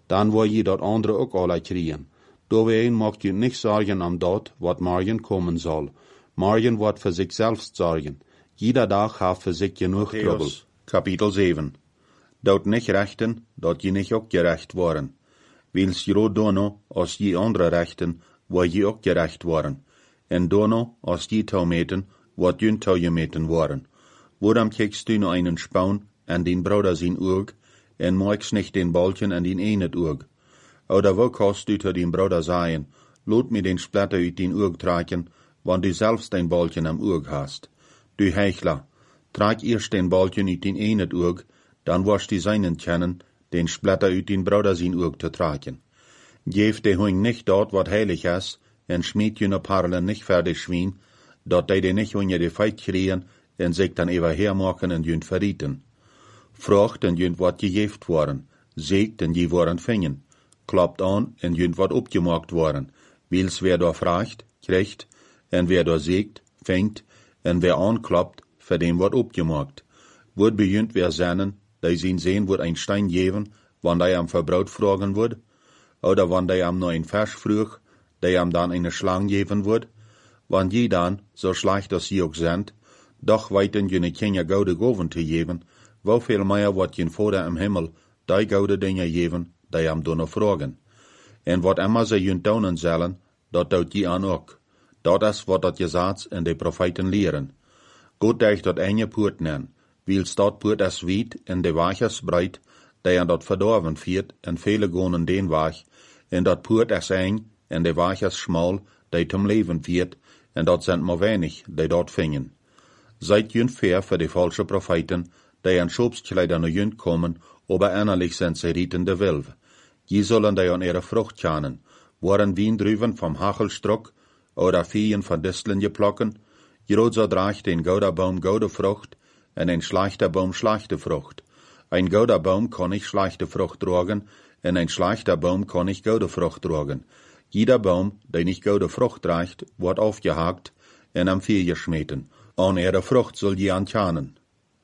dan wil je dat andere ook alle kriegen. Doorheen mag je niet zorgen om dat, wat morgen komen zal. Morgen wordt voor zichzelf zorgen. Jeder dag heeft voor zich genoeg trouble. Kapitel 7. Dout niet rechten, dat je niet ook gerecht worden. Wils je dono, als je andere rechten, waar je ook gerecht worden. En dono, als je touw meten, wat je touw gemeten worden. Waarom kijkst du naar einen Spaun en den Bruder zijn oog, en maakst nicht den Balken en den eenet oog? Oder wo kannst du zu den Bruder sagen, laat mir den Splitter uit den oog tragen, wann du selbst den Balken am oog hast? Du Heuchler, trag erst den Balken uit den eenet oog, dann wirst du seinen kennen, den Splitter uit den Bruder zijn oog te tragen. Geef de Hoing nicht dort, wat heilig is, en schmied je Parlen nicht fertig schwien, dat de nicht unter de Feit kriegen, en sich dann ever hermachen en jünt verrieten. Vraagt en jünt wat gegeeft worden, zeegt en je worden vingen. Klappt aan en jünt wat opgemaakt worden. Wils wer da vraagt, krijgt, en wer da zeegt, vingt, en wer aanklapt, voor dem wat opgemaakt. Wordt bejünt wer zennen, die zien sehen wordt ein Stein geven, wann die am verbrood vragen wordt, oder wann die am noch ein Vers vroeg, die am dan eine Schlang geven wordt, wann je dan, so schlecht als je ook zijn, doch weiten je ne keine gouden goven te geven, woveel meer wat je Vader im Himmel, die gouden dingen geven, die am donno vragen. En wat immer ze je doen zullen, dat doet je aan ook. Dat is wat dat je zaad en de profeten leren. God decht dat enge poort nen, wils dat poort is wiet en de waag is breit, die aan dat verdorven viert, en vele gonen den waag, en dat poort is eng, en de waag is smal, die zum leven viert, en dat zijn maar weinig, die dat vingen. Seid jünt fair für die falsche Propheten, die an Schobskleider nur jünt kommen, aber innerlich sind sie rietende Wilf. Je sollen die an ihre Frucht kennen, waren Wien drüben vom Hachelstruck, oder Viehen von Disteln geplocken, Jerod so draagt ein gouder Baum goude Frucht, en ein schlechter Baum schlechte Frucht. Ein gouder Baum kann nicht schlechte Frucht tragen, en ein schlechter Baum kann nicht goude Frucht tragen. Jeder Baum, der nicht goude Frucht tragt, wird aufgehakt en am Vieh geschmeten. An ihre Frucht soll je ankennen.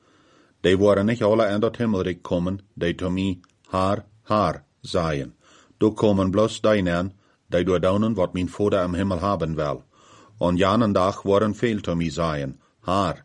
Die waren nicht alle in dat Himmelreich kommen, die to mi, Haar, seien. Du kommen bloß deinen, die du daunen, wat mein Vater im Himmel haben will. An janen Tag waren viel to mi seien. Haar,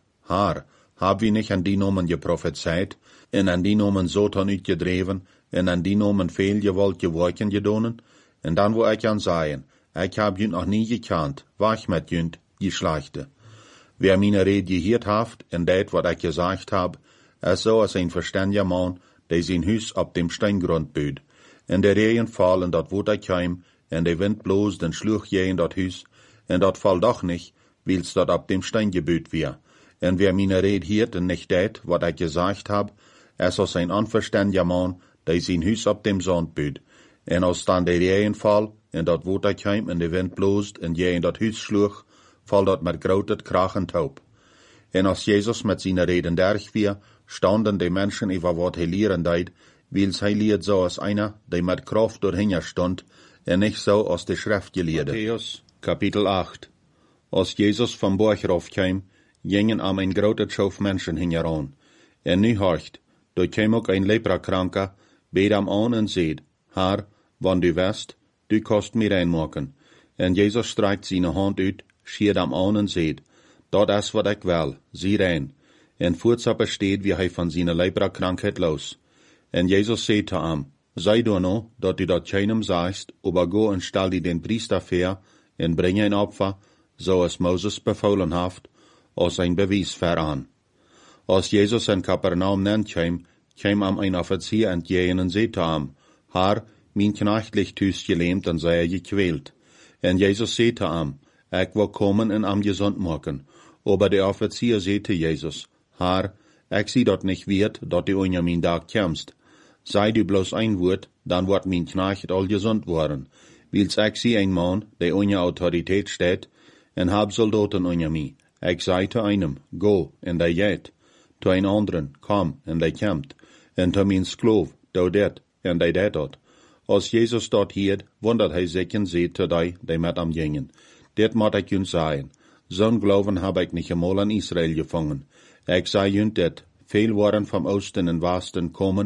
hab wie nicht an die Nomen geprophezeit, en an die Nomen Satan uitgedreven, en an die Nomen veel gewollt geworken gedonen, en dan wo ich an seien, ich hab jünt noch nie gekannt, wach mit jünt, die Schlechte. Wer meine Rede gehiert haft, en dat wat ich gesagt hab, is so als ein verständiger Mann, der sein Hus ab dem Steingrund büht. En der Regen fallen dat wo ich heim, en der Wind bloß den Schluch je in dat Hus, en dat fall doch nicht, wils dat ab dem Stein gebüht wär. En wer meine Rede hiert en nicht dat, wat ich gesagt hab, is als ein unverständiger Mann, der sein Hus ab dem Sand büht. En als dann der Regen fall, en dat wo ich heim, en der Wind bloßt, en je in dat Hus schluch, fall dat met grotet krachen taub. En als Jesus met zijn reden derg weer, standen die Menschen über wat hij leren deed, wils hij leert so als einer, der met Kraft doorheen stond, en nicht so als de Schrift geleerde. Matthäus, Kapitel 8. Als Jesus vom Berg raufkam, gingen am ein grotet Schauf Menschen hingeran. En nu horcht, da kam ook ein Leprakranker, beet am an en seed, Herr, wann du west, du kannst mir reinmaken. En Jesus streikt seine Hand uit, schiert am an en seed, dat is wat ik wil, zie rein. En voortsappe steht, wie hij van zijn Leprakkrankheid los. En Jezus zei te hem, sei du no, dat du dat keinem sagst, aber go en stell die den Priester ver, en bring ein Opfer, so als Moses befohlen haft, als ein Beweis veran. Als Jesus in Kapernaum nennt kam am ein Offizier entgegen en zei te hem, Herr, mein Knecht liegt hüst gelähmt en sei gequält. En Jesus zei te hem, ik wil komen en am gesund maken. Aber der Offizier sagte Jesus, Herr, ich zie dat nicht wird, dat du unter mein Tag kämst. Sei du bloß ein Wort, dann wird mein Knecht all gesund worden. Wils ich sie ein Mann, der unter Autorität steht, en hab Soldaten unter mi. Ich sei zu einem, go, en der geht. Zu ein anderen, komm, en der kämmt. En zu mein Sklov, do det, en der det dort. Als Jesus dort hiert, wundert hij sich en seht zu die mit am gingen. Det moet ik jünt sagen. Zo'n Glauben hab ich nicht einmal in Israel gefangen. Ich sei jünt det, viel waren vom Osten und Westen kommen,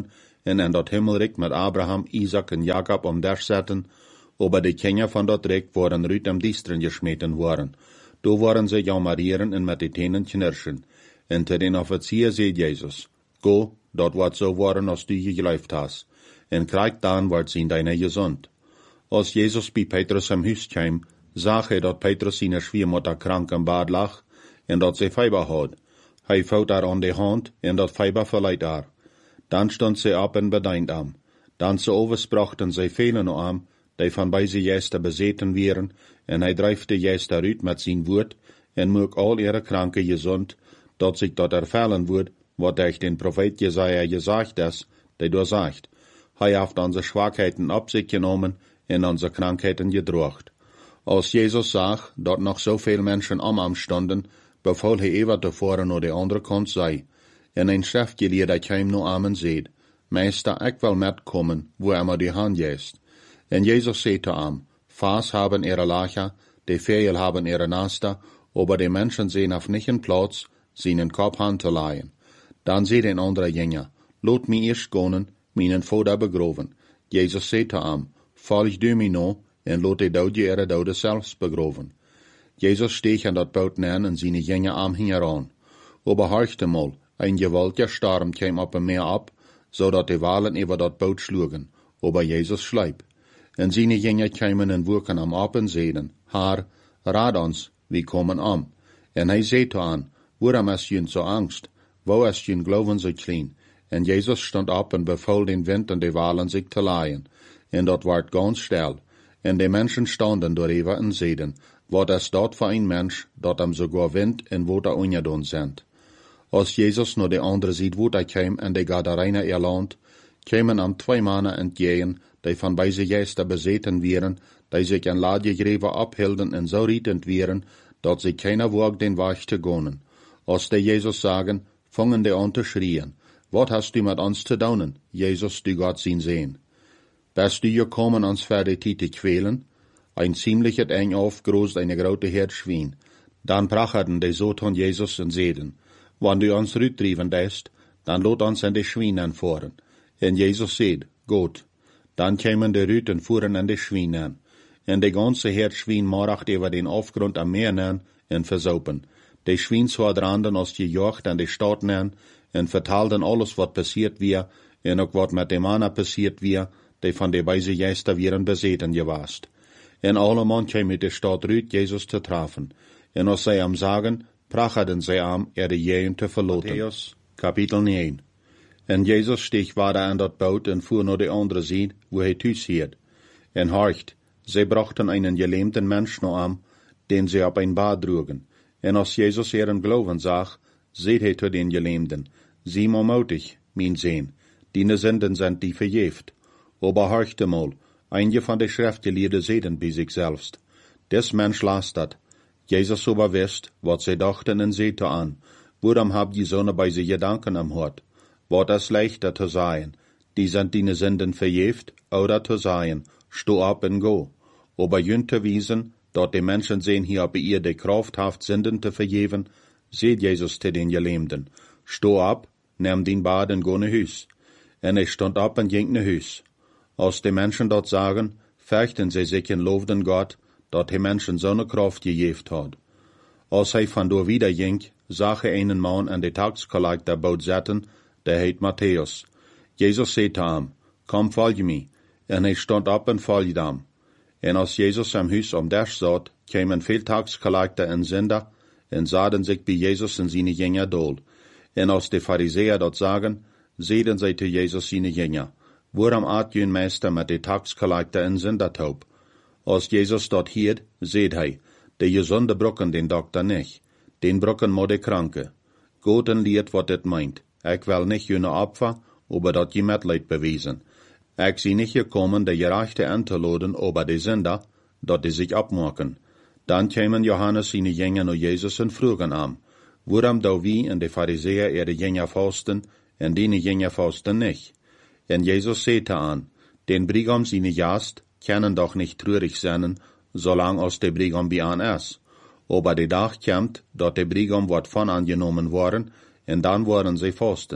en dat Himmelrijk met Abraham, Isaac en Jacob om der zetten, aber die Kinder van dat Rijk worden uit am Diestren geschmeten worden. Do worden ze jammerieren en met die tenen knirschen. En te den Offizier zei Jezus, go, dat wordt zo worden als du je geloofd hast, en krijg dan wordt zien deine gezond. Als Jezus bij Petrus am huis kwam, zag hij dat Petrus zijn schwiemutter krank im bad lag, en dat ze Fieber had. Hij vouwt haar aan de hand, en dat Fieber verleidt haar. Dan stond ze op en bedeint am. Dan ze oversprachten ze velen am, die van bij ze Jester bezeten wieren, en hij drijft Jester uit met zijn woord, en maakt al ihre kranken gezond, dat zich dat erfallen wordt, wat durch den Prophet Jesaja gesagt is, die doorzagt. Hij heeft onze Schwachheiten op zich genomen en onze Krankheiten gedrocht. Als Jezus zag dat nog zoveel mensen om hem stonden, beval hij even tevoren naar de andere kant zei. En een schriftgeleerde kwam naar hem en zei, Meester, ik wil metkomen, wo immer die hand jest. En Jezus zei te hem, Vaas haben ihre Lacher, die Vögel haben ihre Nester, aber die Menschen sehen auf nicht einen Platz, seinen Kopf hand te leihen. Dan zei een andere Jünger, laat mij eerst gaan, mijn vader begraven. Jezus zei te hem, volg du mij nou, en laat de dood je ihre doden zelfs begraven. Jezus steeg aan dat boot neer en zijn Jünger am hing aan. Aber horchte mal, ein gewaltiger Sturm kwam op hem meer op, zodat de walen over dat boot sloegen, aber Jezus schleip. En zijn Jünger kwamen en woeken am op en zeiden, Haar, raad ons, we komen om. En hij zei te aan, waarom is je zo angst? Wo ist je geloven zo klein? En Jezus stond op en beval den wind en de walen zich te laaien. En dat werd ganz stil. En de mensen stonden doorheen en zeiden, wat is dat voor een mens, dat hem sogar wind en water ongedaan zijn? Als Jezus naar de andere zijde water kwam en de Gadarener erland, kwamen hem 2 mannen entgegen, die van bij ze Geister bezeten wieren, die zich in laadjegreven ophielden en zo rietend wieren, dat ze keiner wog den Weg te gaan. Als de Jezus sagen, fangen de an te schreien, wat hast du met ons te doen, Jezus, du Gott zien sehen? Bist du gekommen, ons voor de tijd te kwelen? Ein ziemlich het eng aufgroß eine grote Herd Schwein. Dan pracherten de Sohn Jezus en zeiden, wann du ons rüttrieben dest, dan laat ons in de Schweinen voeren. En Jezus zei, goed. Dan kwamen de Rüt en voeren in de Schweinen. En de ganze Herd Schwein moracht over den Aufgrund am Meer neer en versaupen. De Schweinswaardranden als die Jocht aan de stad neer en vertaalden alles wat passiert weer en ook wat met de mannen passiert weer, die van de wijze Geister wieren bezeten gewaast. En alleman kwam uit de stad Rüt Jezus te treffen. En als zij hem zagen, pracherden zij hem de Jehen te verloten. Matthäus, Kapitel 9. En Jezus steeg verder aan dat boot en voer naar de andere zijde, wo hij thuis hield. En horcht, zij brachten einen gelähmten Mensch naar hem, den zij op een bad droegen. En als Jezus ihren Glauben zag, zei hij zu den Gelähmten, zie maar mutig, mijn Zehn, die Sünden sind die verjeft. Aber horchte mal, einige van de Schriftgeleerden zeiden bij zich selbst, des Mensch lastert. Jezus aber wist, wat zij dachten en zei te aan, waarom habt je zonne bij ze Gedanken am Hort? Wat is leichter te zijn, die sind die Sünden verjeft, oder te zijn, sto op en go. Aber jünt te wiesen, dat de mensen zijn hier op ihr de Kraft haft Sünden te vergeven, zei Jezus te den Gelähmten, sto op, neem den bad en go naar huis. En hij stond op en ging naar huis. Als de mensen dat zagen, fürchten sie sich en loofden Gott, dat hij mensen zo'n kracht gegeven had. Als hij vandoor wieder ging, zag hij einen man aan de taxcollector boot zetten, der heet Matthäus. Jezus zei te hem, kom volg mij. En hij stond op en volgde hem. En als Jezus am huis om der zat, kwamen veel taxcollector en zinder, en zaden zich bij Jezus en zijn Jünger dool. En als de Pharisäer dat zagen, zeiden zij te Jezus zijn Jünger, waarom aat je meester met de taxcollector en zindertaub? Als Jezus dat hield, zei hij, de gezonde brokken den dokter niet, den brokken moet de kranke. Goed en leert wat dit meint. Ik wil niet jullie opfer, aber dat je medleid bewezen. Ik zie niet gekomen de gerechte aan te laden over de zinder, dat die zich opmaken. Dan kwamen Johannes zijn Jünger naar Jezus en vroegen hem, waarom do wie en de Pharisäer ihre Jünger fasten, en die Jünger fasten nicht? En Jezus zei te aan, den Brigam seine Gast können doch nicht traurig sein, solang als de Brigam bij aan is. Aber de dag komt, dat de Brigam wordt van aangenomen worden, en dan worden zij fasten.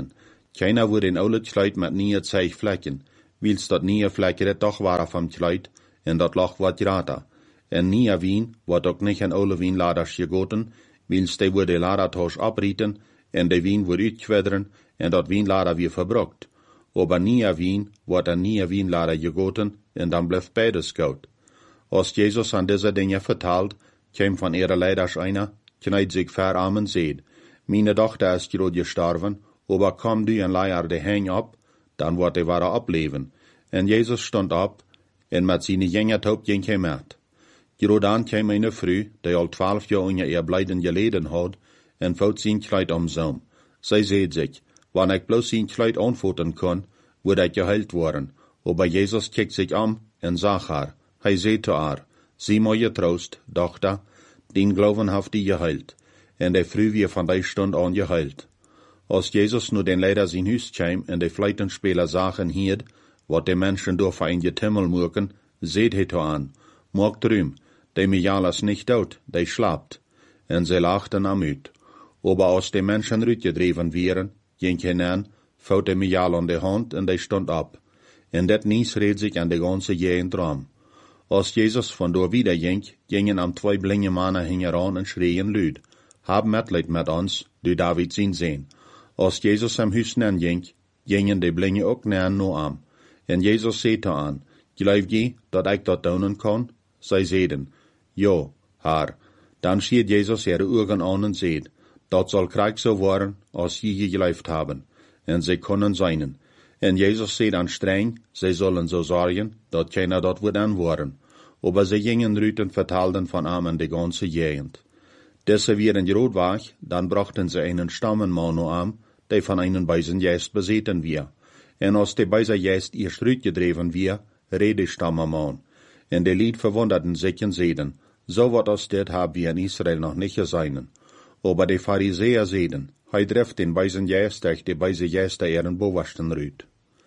Keiner wordt in oude kleid met nieuwe zeig vlekken, wils dat nieuwe vlekken het toch waren van kleid, en dat lag wat grata. En nieuwe wien wordt ook niet in oude wienladers gegoten, wils die wordt de ladertoos abrieten, en de wien wordt uitgewederen, en dat wienlader weer verbruikt. Aber nieuwe wien wordt een nieuwe wienlader gegoten, en dan blijft beides goud. Als Jezus aan deze dingen vertaalt, kwam van ihre leiders einer, knijt zich ver en zeed, meine dochter is groot gestorven, aber kom du en leier de heng op, dan wordt de ware opleven. En Jezus stond op, en met zijn jengert op ging hij met. Grodan kwam een vrouw, die al 12 jaar onder ihr blijden geleden had, en vouwt zijn kleid omzoom. Zij zei zich, wanneer ik bloos zijn kleid aanvoeten kon, wordt ik geheild worden. Aber Jezus kijkt zich om en zag haar. Hij zei te haar, zie maar je troost, dochter, dien geloven heeft die geheild. En de vrouw weer van die stund aan geheild. Als Jezus nu den leider zijn huis kwam en de fluitenspeler zagen hierd, wat de mensen door voor een getimmel moeken, zeet hij toe aan, maak drum, de Michael is niet dood, de slaapt. En ze lachten am uit. Aber als de mensen uitgedreven wieren, ging hij aan, vouwt de Michael aan de hand en de stond op. En dat nies reed zich aan de ganze gegend ram. Als Jezus van door wieder ging, gingen am 2 blinde mannen hingeran en schreien luid. Hab Mitleid met ons, du David zijn zoon. Als Jezus am huis ging, gingen de blinde ook naar no am. En Jezus zei te aan, geloof je dat ik dat doen kan? Zij zeiden, ja, haar. Dan schiet Jezus ihre ogen aan en zei, dat zal krijg zo worden, als je geloofd hebben. En zij konden zijnen. En Jezus zei dan streng, zij zullen zo zorgen, dat keiner dat wordt aanworden. Aber zij gingen eruit en vertelden van hem in de ganze gegend. Deze wieren groot was, dan brachten ze einen stammenman no am, die van einen bösen Geist bezeten wir. En als de böse Geist eerst uitgedreven wir, reed de stammenman. En de Lied verwunderten sich en zeiden, so wat als dit haben wir in Israel noch nicht gesehen. Aber de Pharisäer zeiden, hij treft den bösen Geist durch de böse Geister ihren Bewachten ruit.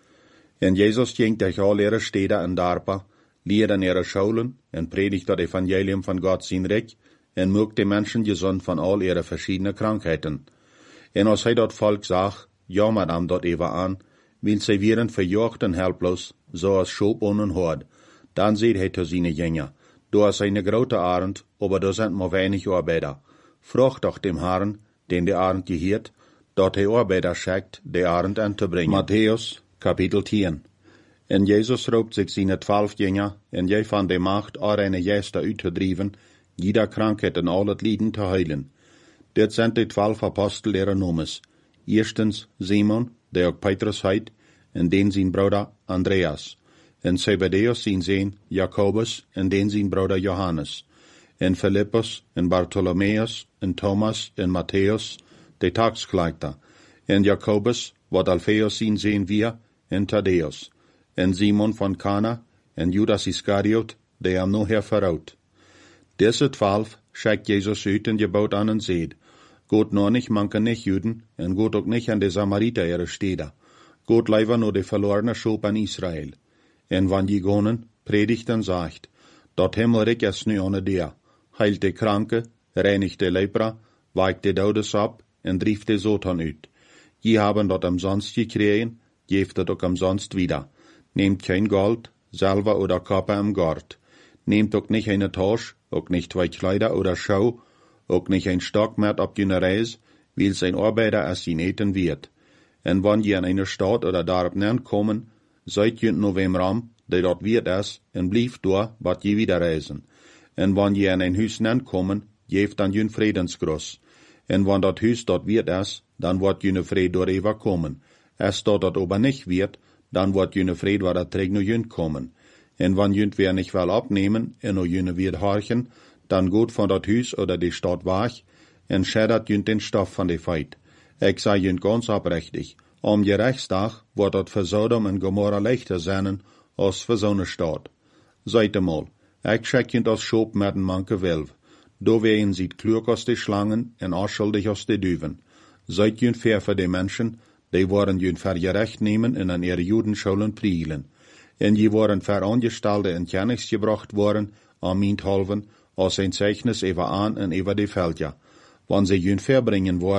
En Jezus ging durch al ihre steden en dorpen, leerde ihre Schulen en predigt dat Evangelium van God zijn Reich, en maakt de mensen gezond van al ihre verschiedene krankheiten. En als hij dat volk zag, jammert hem dat even aan, weil zij wieren verjocht en helplos, zoals Schop ohne Hord. Dan zei hij te zijn Jünger, du hast eine grote Arend, aber du sind maar weinig Arbeiter. Vroeg doch dem Herrn, den de Arend gehiert, dat hij Arbeiter schickt, de Arend an te brengen. Matthäus, Kapitel 10. En Jezus roept zich zijn 12 Jünger, en jij van de macht eine Geister uitgedreven, jeder Krankheit en al het Lijden te heilen. Dit zijn de 12 Apostel ihre Nomes. Eerstens Simon, der ook Petrus heet, en den zijn broeder Andreas. En Zebedeus zijn zoon Jacobus, en den zijn broeder Johannes. En Philippus, en Bartholomeus, en Thomas, en Matthäus, de taxkleiter. En Jacobus, wat Alpheus zijn zoon wir, en Thaddeus. En Simon van Kana, en Judas Iscariot, de hem nachher verraut. Deze 12 schickt Jezus uit en gebouwt aan en zeid, Gott noch nicht manke nicht Juden, en Gott ook nicht an de Samariter ihre Städte. Gott leiver nur de verlorene Schop an Israel. En wann die gonen, predigt en sagt, dat Himmelreich is nu aan der, heilt de Kranke, reinigt de Lepra, weigt de Dodes ab, en drieft de Satan uit. Je haben dat umsonst gekregen, geeft het ook umsonst wieder. Nehmt kein Gold, Silber oder Kopper im Gord. Nehmt ook nicht eine Tasche, ook nicht 2 Kleider oder Schau, ook nicht ein Stock mehr op jene Reis, weil sein Arbeiter es ihn eten wird. En wann je an eine Stadt oder daarop kommen, seid je no wem ram, die dort wird es, en blieft door, wat je wieder reisen. En wann je an ein Huis kommen, geeft dan jun Friedensgruß. En wann dat Huis dort wird es, dan wordt june Fried door eva kommen. Es dort aber nicht wird, dan wordt june Fried waar dat träg no jun kommen. En wann jünt wer nicht wel opnemen, en o june wird horchen, dan goed van dat huis oder die Stadt weg, en schädert jünt den Stoff van de Feit. Ik sei jünt ganz oprechtig, je Rechtsdag wordt dat voor Sodom en Gomorra leichter zijn, als voor zo'n Stadt. Seid mal, ik schek jünt als Schop met een manke Wilf. Do ween ziet klug als de Schlangen en onschuldig als de Duven. Seid jünt fair voor de mensen, die worden jünt vergerecht nemen en aan ihre Judenschulen prielen. En je worden verangestelde en kennis gebracht worden, aan minthalven, als een Zeichnis even aan en even de Veldja. Wann sie jün verbringen worden,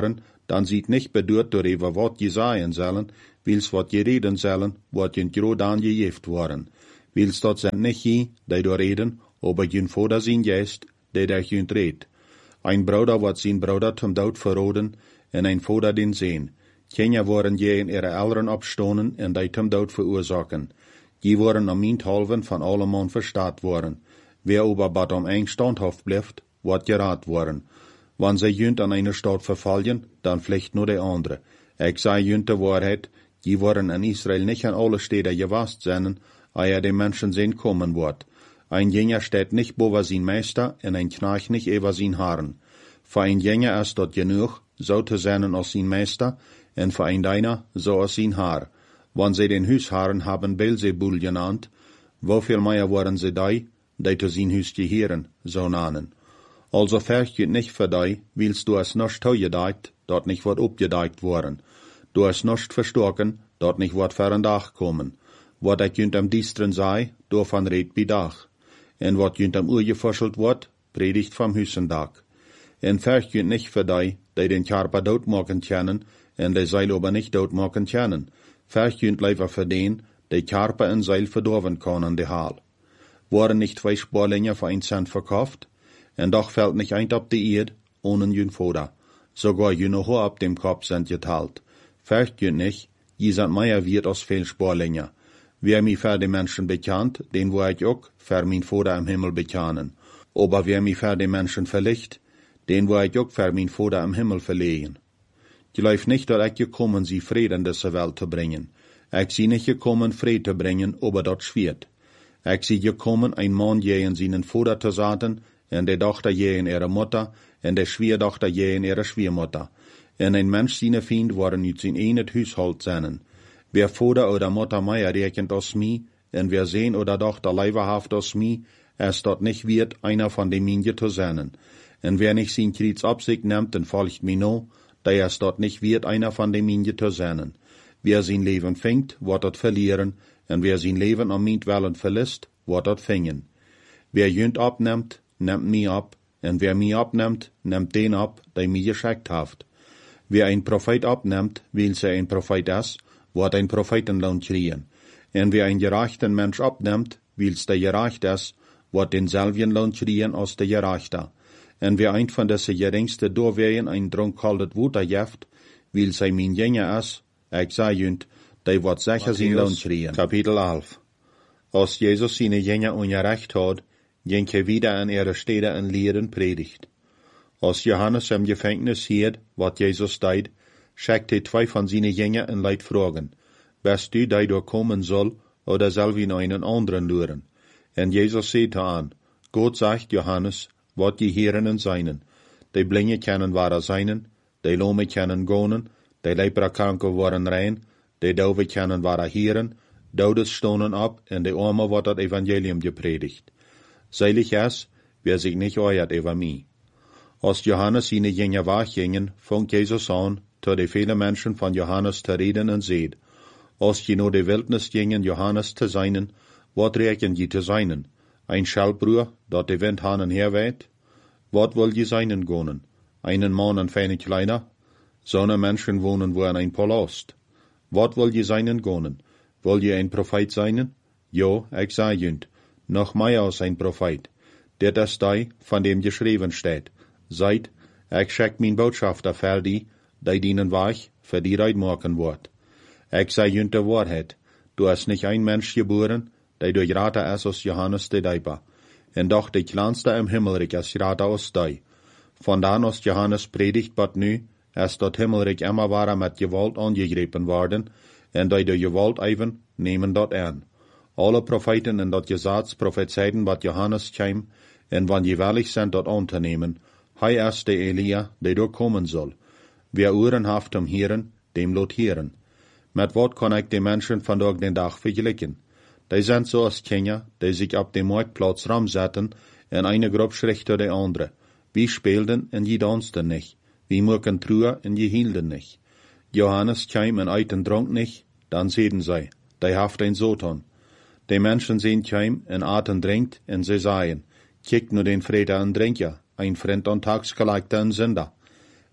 dan ziet nicht bedoeld door even wat je zeggen zullen, wils wat je reden zullen, wat je groot aan je heeft worden. Wils dat zijn niet je, die door reden, aber je vader zijn geest, die dat je redt. Ein Bruder wat zijn Bruder zum dood verroden, en ein vader den zijn. Kenja worden je in ihre Eltern opstonen en die zum dood verursachen. Die worden am halven van alle man verstaat worden. Wer aber bat eng standhaft blijft, wordt geraad worden. Wann sie jünt an einer Stadt verfallen, dann vielleicht nur der andere. Ich sei jünt de Wahrheit, die worden in Israel nicht an alle Städte gewast sein, ehe die Menschen sehen kommen wird. Ein Jünger steht nicht boven sein Meister, und ein Knecht nicht über sein Herrn. Für ein Jünger ist dort genug, so zu sein als sein Meister, und für ein Deiner so als sein Herr. Wann sie den Hausherren haben Beelzebul genannt, wofür mehr waren sie die zu sein Haus gehören, so nannen. Also fürchtet nicht für dich, willst du es nicht toegedeiht, dort nicht wird abgedeiht worden. Du es nicht verstorken, dort nicht wird für ein Dach kommen. Wat ich jünt am Diestren sei, davon red bei Dach. En wat jünt am Uhr gefusselt wird, predigt vom Hüsendach. En fürchtet nicht für dich, die den Körper dort machen können, en die Seil aber nicht dort machen können. Fürchtet lieber für den, die Körper en Seil verdorven können, die Hal. Waren nicht 2 Sparlinge für 1 Cent verkauft? En doch fällt nicht ein ab die Erd, ohne jün Vater. Sogar jün noch ab dem Kopf sind geteilt. Fürchtet nicht, je sind mehr wert als viel Sparlinge. Wer mich für die Menschen bekannt, den wo ich auch für mein Vater im Himmel bekennen. Aber wer mich für die Menschen verlicht, den wo ich auch für mein Vater im Himmel verlegen. Ich läuft nicht, dass ich gekommen, sie Frieden in diese Welt zu bringen. Ich sie nicht gekommen, Frieden zu bringen, aber dort schwert. Ich sie gekommen, ein Mann jähen seinen Vater zu sagen, en de dochter jähen ihre Mutter, en de Schwiegerdochter jähen ihre Schwiegermutter. En ein Mensch seine Fiend waren nicht sein eines Haushalt seinen. Wer Vater oder Mutter mehr rekent als mi, en wer Sehn oder Tochter leiberhaft als mi, es dort nicht wird, einer von den Minje zu sein. En wer nicht sein Krieg Absicht nimmt, den folgt mi no, da es dort nicht wird, einer von den Minje zu sein. Wer sein Leben fängt, wird dort verlieren, en wer sein Leben am Mietwellen verlässt, wird dort fängen. Wer jünt abnimmt, nimmt mi ab, en wer mi abnimmt, nimmt den ab, der mi geschickt haft. Wer ein Prophet abnimmt, weil er ein Prophet ist, wird ein Prophetenlohn kriegen. En wer ein gerechten Mensch abnimmt, weil der gerecht ist, wird denselben Lohn kriegen als der Gerechte. En wer ein von diese geringste doorwegen ein drunkkaldet Wuter jeft, weil sei mein Jünger ist, ich sei jünt, der wird sicher sein Lohn kriegen. Kapitel 11. Als Jesus seine Jünger ungerecht hat, ging er wieder an ihre Städte und Lehren predigt. Als Johannes im Gefängnis hielt, wat Jesus deed, schickte 2 von seinen Jüngern und Leid fragen, bist du, der da kommen soll, oder soll wir noch einen anderen luren? Und Jesus sagte an, Gott sagt Johannes, wat die Herren und Seinen, die Blinde können wahrer seinen, die Lahme können gonen, die Leprakranke waren rein, die Dove können wahrer Herren, Dodes stonen ab, und die Arme wird das Evangelium gepredigt. Selig ist, wer sich nicht euert über mich. Als Johannes seine Jünger weggingen, fängt Jesus an, zu den vielen Menschen von Johannes zu reden und seht, als je nur die Wildnis gingen, Johannes zu seinen, wat reken je zu seinen? Ein Schallbrühr, dat de Wind hanen herweht? Wat will je seinen gonen? Einen Mann an feine Kleider? Sonne Menschen wohnen wo in ein Palast. Wat will je seinen gonen? Will je ein Prophet seinen? Jo, ich sei jünt, noch mehr als ein Prophet. Der ist der, von dem geschrieben steht. Seid, ich schick mein Botschafter für die dienen Weg für die Reit machen wird. Ich sei jünt der Wahrheit. Du hast nicht ein Mensch geboren, der durch Rata ist als Johannes der Deiber. Und doch der kleinste im Himmelreich ist Rata als dei. Von dann als Johannes predigt bat nu, ist dort Himmelreich immer wahrer mit Gewalt angegriffen worden, und die durch Gewalt even nehmen dort an. Alle Propheten in dat Gesetz prophezeiten, wat Johannes käm, und wann jeweilig sind dort anzunehmen, hei ist der Elia, der dort kommen soll. Wer Ohren haft um Hören, dem lot hören. Mit wat kann ich die Menschen von dort den Tag vergleichen? Die sind so als Kinder, die sich auf dem Marktplatz ramsetzen, und eine Gruppe schricht der andere. Wie spielten und je dansten nicht. Wie mucken Truhe und je hielten nicht. Johannes käm und eiten Trunk nicht, dann sehen sie, die haft ein Soton. Die Menschen sehen käm und aten trinkt, und sie sagen, kick nur den Freder und Trinker, ein Freund und Tagsgelagter und Sünder.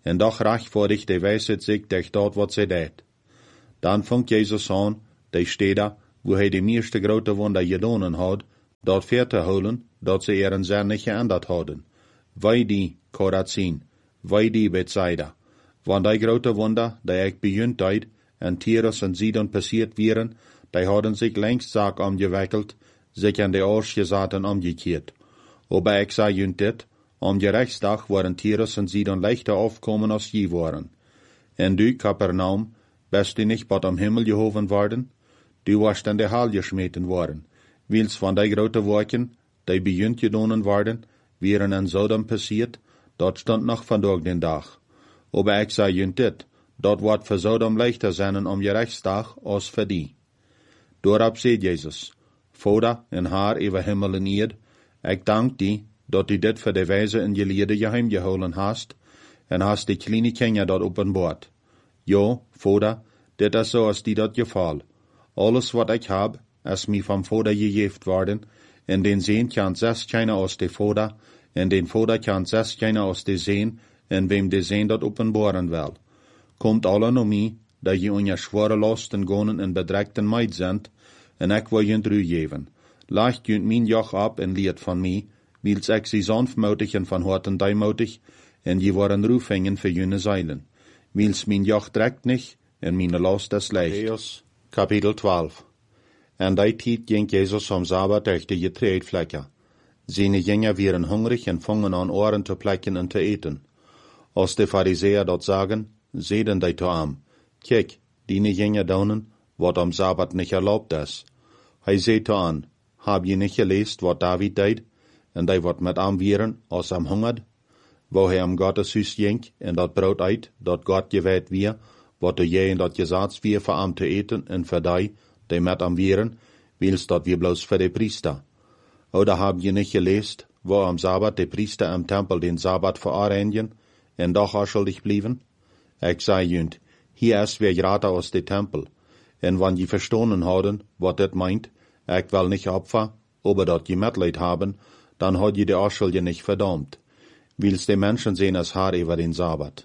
en doch rechtvaardig de wijsheid zich dat dort wat ze deed. Dan vangt Jezus aan, de steden, wo hij de meeste grote wonder gedaan had, dat ver te houden, dat ze ihren zin niet geändert hadden. Wij die, Korazin, wij die Bethsaida, want die grote wonder, die ik begint deed, en Tyrus en Sidon passiert wären, die hadden zich längst zaak omgewikkeld, zich aan de oors gezaten omgekeerd. Aber ik zei junt dit, om de rechtsdag waren Tyrus en Sidon leichter aufkommen als je waren. En du, Kapernaum, bist du nicht bot am Himmel gehoven worden? Du warst in de hel geschmeten worden. Wils van die grote werken, die begint gedaan worden, wären in Sodom passiert, dat stond nog vandaag den dag. Aber ik zei junt dit, dat wordt voor Sodom leichter zijn om je rechtsdag als voor die. Doorop zei Jezus, Vader en Haar over Himmel en Erd, ik dank die, dat du dit voor de wijze in je lieden geheim gehouden hast, en hast die kleine Kinder dat openbaard. Ja, Vader, dit is zoals die dat geval. Alles wat ik heb, is mij van Vader gegeven worden, en den Zeen kan zes kennen als de Vader, en den Vader kan zes kennen als de Zeen, en wem de Zeen dat openbaren wil. Komt allen om mij, dat je on je zware lasten gonen en bedreigten meid zendt, en ik wil je ru geven. Lacht je mijn joch ab en leert van mij, wils ik zie sanftmütig en van harten deimotig, en je worden roefingen voor jene zeilen. Wils mijn joch trekt nicht, en mijn last is leicht. Matthäus, Kapitel 12. En die tijd ging Jezus om Sabbat durch de getreidvlekken. Seine Jünger wären hungrig en vangen aan oren te plekken en te eten. Als de Pharisäer dat zagen, zeiden die te hem, kijk, die Jünger daunen, wat am Sabbat nicht erlaubt is. Hij zei te aan, hab je nicht geleest wat David deed, en die wat met hem wären, als hem hungert? Wo hij am Gottes huis ging, en dat brood uit, dat God gewijd weer, wat de jij en dat gezats weer voor hem te eten, en voor die met hem wären, wils dat weer bloos voor de priester. Oder hab je nicht geleest, wo am Sabbat de priester am Tempel den Sabbat vereinigen, en doch schuldig blieben? Ik zei junt, hier is weer grater aus de Tempel, en wann je verstonen hadden, wat dit meint, ik wil nicht Opfer, aber dat je Mitleid haben, dan had je de Arschuldige nicht verdammt. Wils de Menschen sehen es haar über den Sabbat.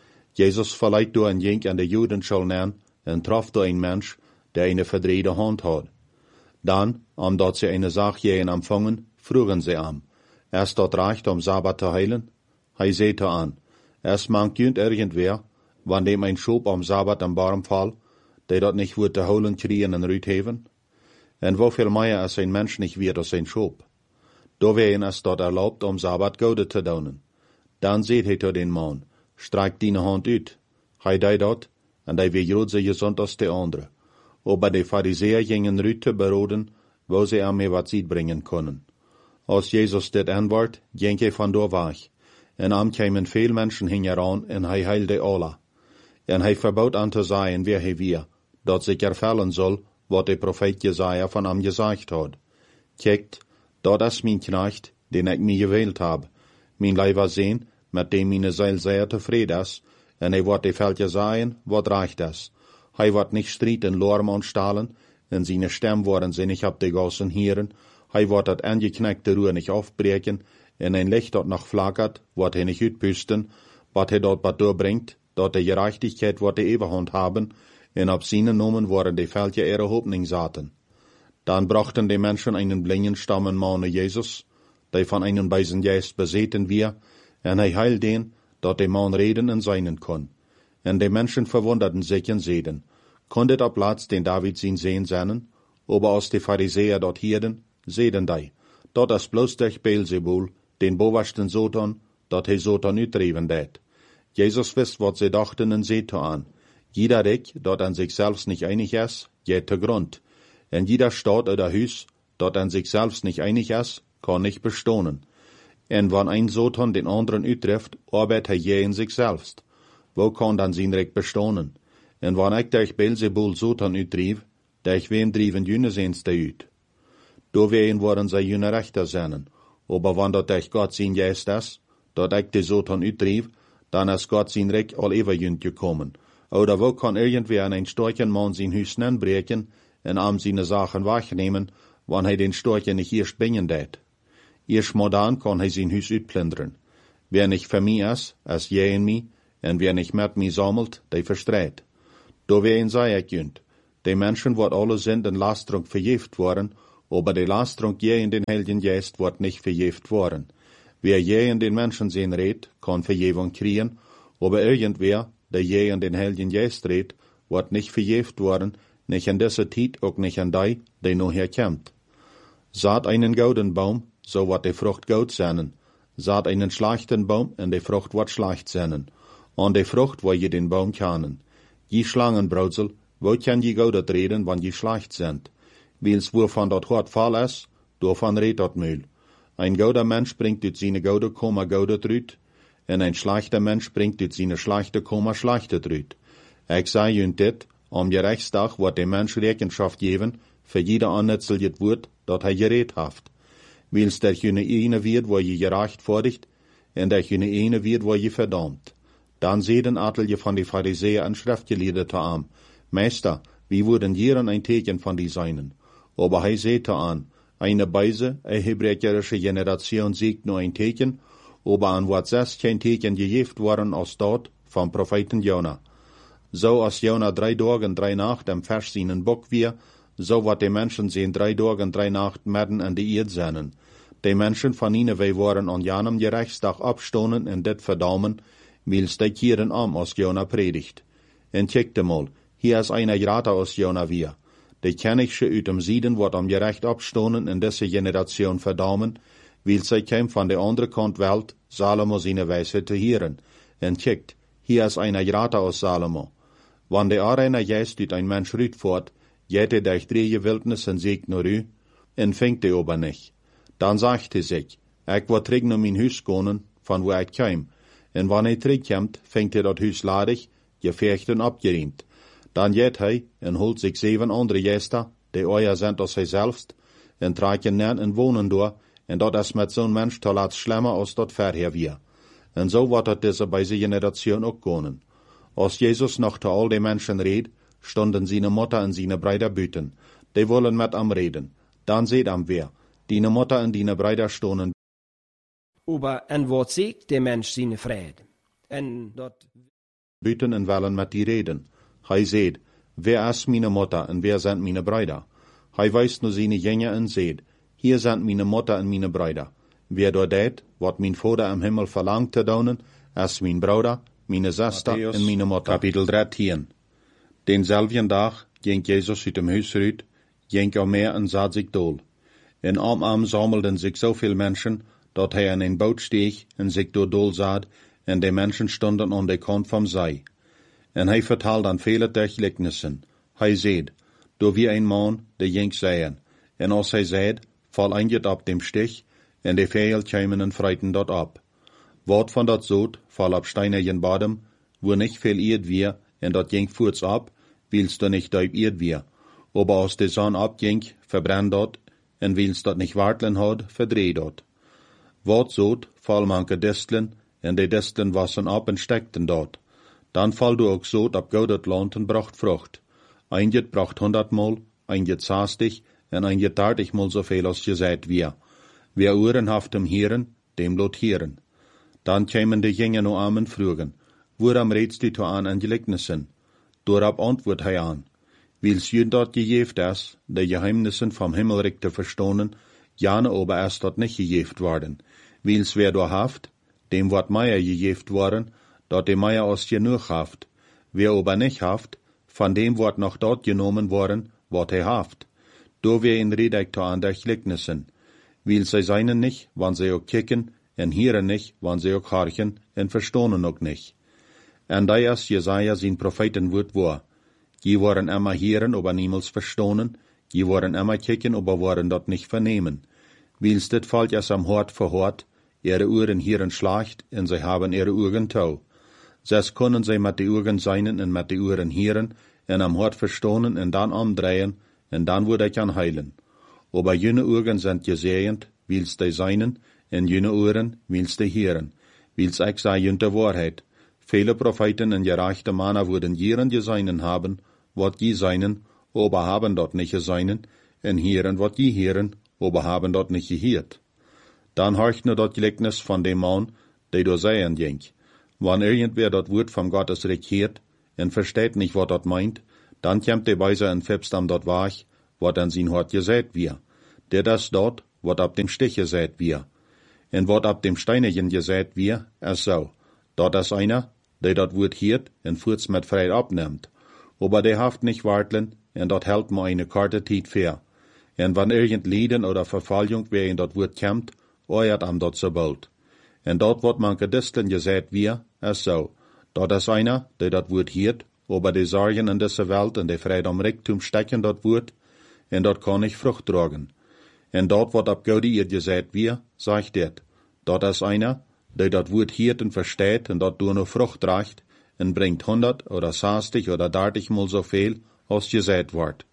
Jesus verleiht door een jink an de Judenschule neer, en trof door een Mensch, der eine verdrehte Hand had. Dan, omdat ze eine Sache jähen empfangen, vroegen ze am, is dat recht om Sabbat te heilen? Hij zei te aan, es mangt junt irgendwer, wann dem ein Schop am Sabbat am Baum fall, der dat nicht wird te holen kriegen en ruit heven? En woveel meer is een Mensch nicht wird als ein Schop? Doorween is dat erlaubt om Sabbat Gode te doen. Dan zei hij tot den man, streik die hand uit. Hij deed dat, en hij weer groot zo gezond als de andere. Aber de Pharisäer gingen ruit te beroden, wo ze hem wat ziet brengen konden. Als Jezus dit antwoord, ging hij vandoor weg. En am kwamen veel mensen hingeran, en hij heilde alle. En hij verbood aan te zeggen wie hij weer, dat zich ervallen zal, wat de profeet Jesaja van hem gezegd had. Kijkt, dat is mijn knecht, den ik mij gewählt heb. Mijn leiver zien, met dem mijn ziel zeer tevreden is, en hij wordt de veltje zeggen, wat recht is. Hij wordt niet strijd en lorm aanstalen, en zijn stem worden ze niet op de gassen hieren. Hij wordt het angeknackte roer niet afbreken, en een licht dat nog flackert, wordt hij niet uitpusten, wat hij dat doorbrengt, dat de gerechtigheid wordt de eeuwigheid hebben, en op zijn nomen worden de veldje ihre Hoffnung zaten. Dan brachten de Menschen einen blinden stammen Mann naar Jezus, die van einen bösen Geist bezeten weer, en hij heilde den, dat de man reden en zijn kon. En de Menschen verwunderten sich en zeiden, kon dit op plaats den David zijn Sehen zijn? Aber als de Pharisäer dat hierden, zeiden die, dat is bloos durch Beelzebul, den boversten Satan, dat hij Satan uitdreven deed. Jezus wist wat ze dachten en zei te aan, jeder Rik, dat aan zichzelf niet einig is, geht te grond. En jeder Staat oder Huis, dat aan zichzelf niet einig is, kan niet bestonen. En wann ein Satan den anderen uittreft, arbeidt hij je in zichzelf. Wo kan dan zijn Rik bestonen? En wann ik durch Beelzebul Satan uitdrief, durch wem drieven jene zijns de uit? Doorween worden zij jene rechter zijn. Aber wann dat durch Gott zijn Geist is, dat ik de Satan uitdrief, dan is Gott zijn Rik al even jünt gekommen. Oder wo kan irgendwer an ein starken Mann sein Huis breken en am seine Sachen wegnehmen, wann hij den Storchen nicht erst bringen deed? Erst mal dann kann hij sein Huis uitplunderen. Wer nicht für mich is je in mij, en wer nicht met mij sammelt, die verstreit. Do wer in sei ik junt, die Menschen, wat alle sind in Lastrung vergift worden, aber die Lastrung je in den Heiligen Geist wird nicht vergift worden. Wer je in den Menschen sehen redet, kann Vergebung kriegen, aber irgendwer, der je in den Heiligen Geist redet, wird nicht vergift worden, nicht in dieser Zeit, auch nicht in die noch herkommt. Saat einen gouden Baum, so wird die Frucht goud sein. Saat einen schlechten Baum, und die Frucht wird schlecht sein. An die Frucht, wo je den Baum kennen. Je Schlangenbrautsel, wo kann je goudet reden, wann je schlecht sind? Wils wovon dat hart fall is, davon redt dat Mühl. Ein gouder Mensch bringt uit seine goude Koma goudet rüt, en ein schlechter Mensch bringt uit seine schlechte Koma schlechtet rüt. Ik zei junt dit, am Gerechtsdag wordt de Mensch Rechenschaft geben, für jeder annetzeljet woord, dat hij gereed haft. Wils der jene ene wird, wo je gerechtvaardigt, en der jene ene wird, wo je verdammt. Dan zeden atelje van die Pharisäer en Schriftgelehrte aan, Meister, wie würden jeren ein Teken von die seinen? Aber hij sehte an, eine Beise, hebräische Generation siegt nur ein Teken, aber an wat 16 Teken gegeft worden aus dort vom Propheten Jona. So als Jona 3 Tage und 3 Nacht am Vers seinen Bock wir, so wat die Menschen sehen 3 Tage und 3 Nacht mitten an die Erde seinen. Die Menschen von Nineveh waren an jenem Gerechtstag abstonen und det verdammen, wils die Kieren am aus Jona predigt. En checkte mal, hier ist einer Grata aus Jona wir. Die Kennigste uit dem Sieden wird am Gerecht abstonen in diese Generation verdammen, weil sie käm von der andere Kant Welt, Salomo seine Weisheit zu hören. En checkt, hier ist einer Grata aus Salomo. Wann der Arena Geist uit ein Mensch rütfort, jette durch 3 Wildnis en siegt nur rü, en fängt er aber nicht. Dann sagt er sich, ich will zurück nach mein Haus gehen, von wo ich käm. En wann er zurückkommt, fängt er das Haus ladig, gefecht und abgeriemt. Dan jet hij en holt zich 7 andere Gäste, die euer sind als hij selbst, en traken nen en wohnen door, en dat is met zo'n Mensch te laat schlimmer als dat verher wir. En so wordt het deze bij zijn Generation ook gaan. Als Jesus noch te al die Menschen reed, stonden seine Mutter en seine Brüder büten. Die wollen met am reden. Dan seht am wer. Die Mutter en die Brüder stonen. Aber en wat zegt der Mensch seine Friede? En dat Büten en willen met die reden. Hij seht, wer ist meine Mutter en wer sind meine Brüder? Hij weist nur seine Jünger en seht, hier sind meine Mutter en meine Brüder. Wer dort deed, wat mein Vater im Himmel verlangt te doen, ist mein Bruder, meine Schwester en meine Mutter. Kapitel 13. Denselben Dag ging Jesus uit dem Huis uit, ging am Meer en zat zich dool. En am sammelden sich so viel Menschen, dat hij in een boot steeg en zich door dool zat, en de Menschen stonden aan de kant vom Zee. En hij vertelt dan vele Gleichnissen. Hij zeid, door wie een man, de ging zeien. En als hij zeid, val einget op dem Stich, en de Vögel kämen en freiten dort ab. Wat van dat zoot, val op steinigen Bodem, wo nicht viel Erd wir, en dat ging voorts ab, willst du nicht duip Erd wir. Aber als de Sonne abging, verbrennt dort, en willst dat nicht wartlen had, verdreht dort. Wat zoot, val manke Disteln, en de Disteln wassen ab en steckten dort. Dan val du ook zoot op goudet land en bracht Frucht. Einget bracht 100-mal, einget 60 en einget 30-mal zoveel als je seid wir. Wer Ohren haft dem Hieren, dem lot hieren. Dan kämen de Jünger no am en frugen, woram redst du an Gleichnissen? Dorab antwoord hij aan, wils je dat gejeft is, de Geheimnissen vom Himmelreich te verstonen, jane aber erst dat nicht gejeft worden. Wils wer do haft, dem wat Meier gejeft worden, dat de Meier aus genug haft. Wer aber nicht haft, von dem wird noch dort genommen worden, wat hij haft. Do wer in Redektor an der Gleichnissen. Wils sie seinen nicht, wann sie auch kicken, en hieren nicht, wann sie auch harchen, en verstonen auch nicht. En da is Jesaja zijn Prophetenwoord war. Die waren immer hieren, aber niemals verstonen, die waren immer kicken, aber waren dort nicht vernehmen. Wils dit fällt es am Hort verhort, ihre Ohren hieren schlecht, en sie haben ihre Ohren tau. Ses können sie mit die Ohren seinen en mit die Ohren hieren, en am Hort verstonen en dann umdrehen, en dann würde ich an heilen. Aber jene Ohren sind gesehend, wils die seinen, en jene Ohren, wils die hieren. Wils ich sei jünte Wahrheit. Viele Propheten en gerechte Männer würden jeren geseinen haben, wat die seinen, aber haben dort nicht geseinen, en hieren wat die hieren, aber haben dort nicht gehiert. Dann horcht nur dort Gleichnis von dem Mann, der durch Seien ging. Wann irgendwer dat Wort vom Gottes regiert en versteht nicht, wat dat meint, dann kommt der Beiser en febst am dat Wach, wat an sin Hort gesät wir. Der das dort, wat ab dem Stich gesät wir. En wat ab dem Steinchen gesät wir, so. Dort is einer, der dat Wort hiert en voorts met Freit abnimmt. Aber der haft nicht wartlen, en dat hält ma eine karte Tiet fair. En wann irgend Lieden oder Verfallung wer in dat Wort kämmt, euert am dat so bald. En dort wat manke Disteln gesät wir, so. Dort is einer, der dat Wort hiert, aber die Sorgen in dieser Welt en de Freit am Reichtum stecken dat Wort, en dat kann nicht Frucht tragen. En dort wat ab Gode ihr gesät wir, sagt det. Dort is einer, der dat Wort hiert en versteht en dat nur Frucht tragt, en bringt 100 oder 60 oder 30 mal so viel, als gesät wordt.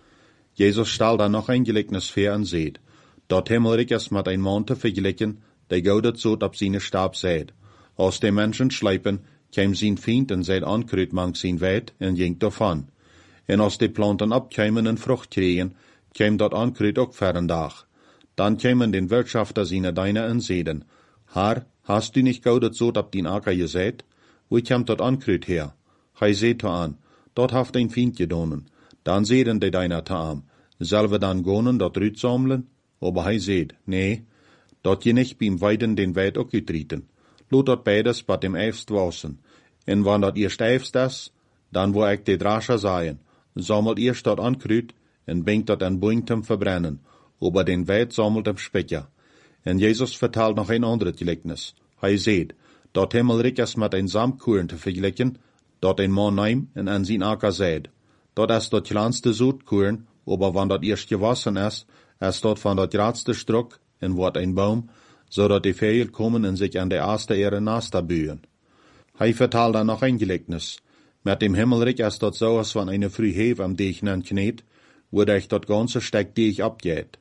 Jesus stel dan noch ein Gleichnis vor en seht. Dort Himmelreich is mit ein Mann te vergleichen, der Gode zot ab seine Stab seht. Als die Menschen schleipen, käm sein Feind en seid ankruid mang sein Weit en ging davon. En als die Planten abkämen en Frucht kriegen, käm dat ankruid ook fern Dach. Dann kämen den Wirtschafter seine Deine en seden. Herr, hast du nicht Gode zot ab din Acker gesät? Wo kämt dat ankruid her? Hei seht an, dort haft ein Feind gedonen. Dann seden de Deiner taam. Selve dann gonen dat Rüt sammeln? Aber hei seht, nee, dat je nicht beim Weiden den Weit ook getrieten. Lot dat beides bei dem Eifst wassen. En wann dat eerst eifst is, dan wo ik de Drascher seien, sammelt eerst dat ankruid en bringt dat en boing zum verbrennen, aber den Weit sammelt em Specher. En Jesus vertelt noch ein anderes Gleichnis. Hei seht, dat Himmelreich is mit ein Samtkuren te vergleichen, dat ein Mann neim en an sin Acker seid. Dat is dat kleinste Zoetkuren, aber wann dat eerst gewassen is dat van dat grootste Struck en wordt ein Baum, zodat die Vögel kommen en sich an der erste ihre Nester bühen. Hei vertelt dann noch ein Gleichnis. Mit dem Himmelreich is dat so, als van eine früh Hev am Deichnen kneet, wo ich dat ganze Steck Deich abgeht.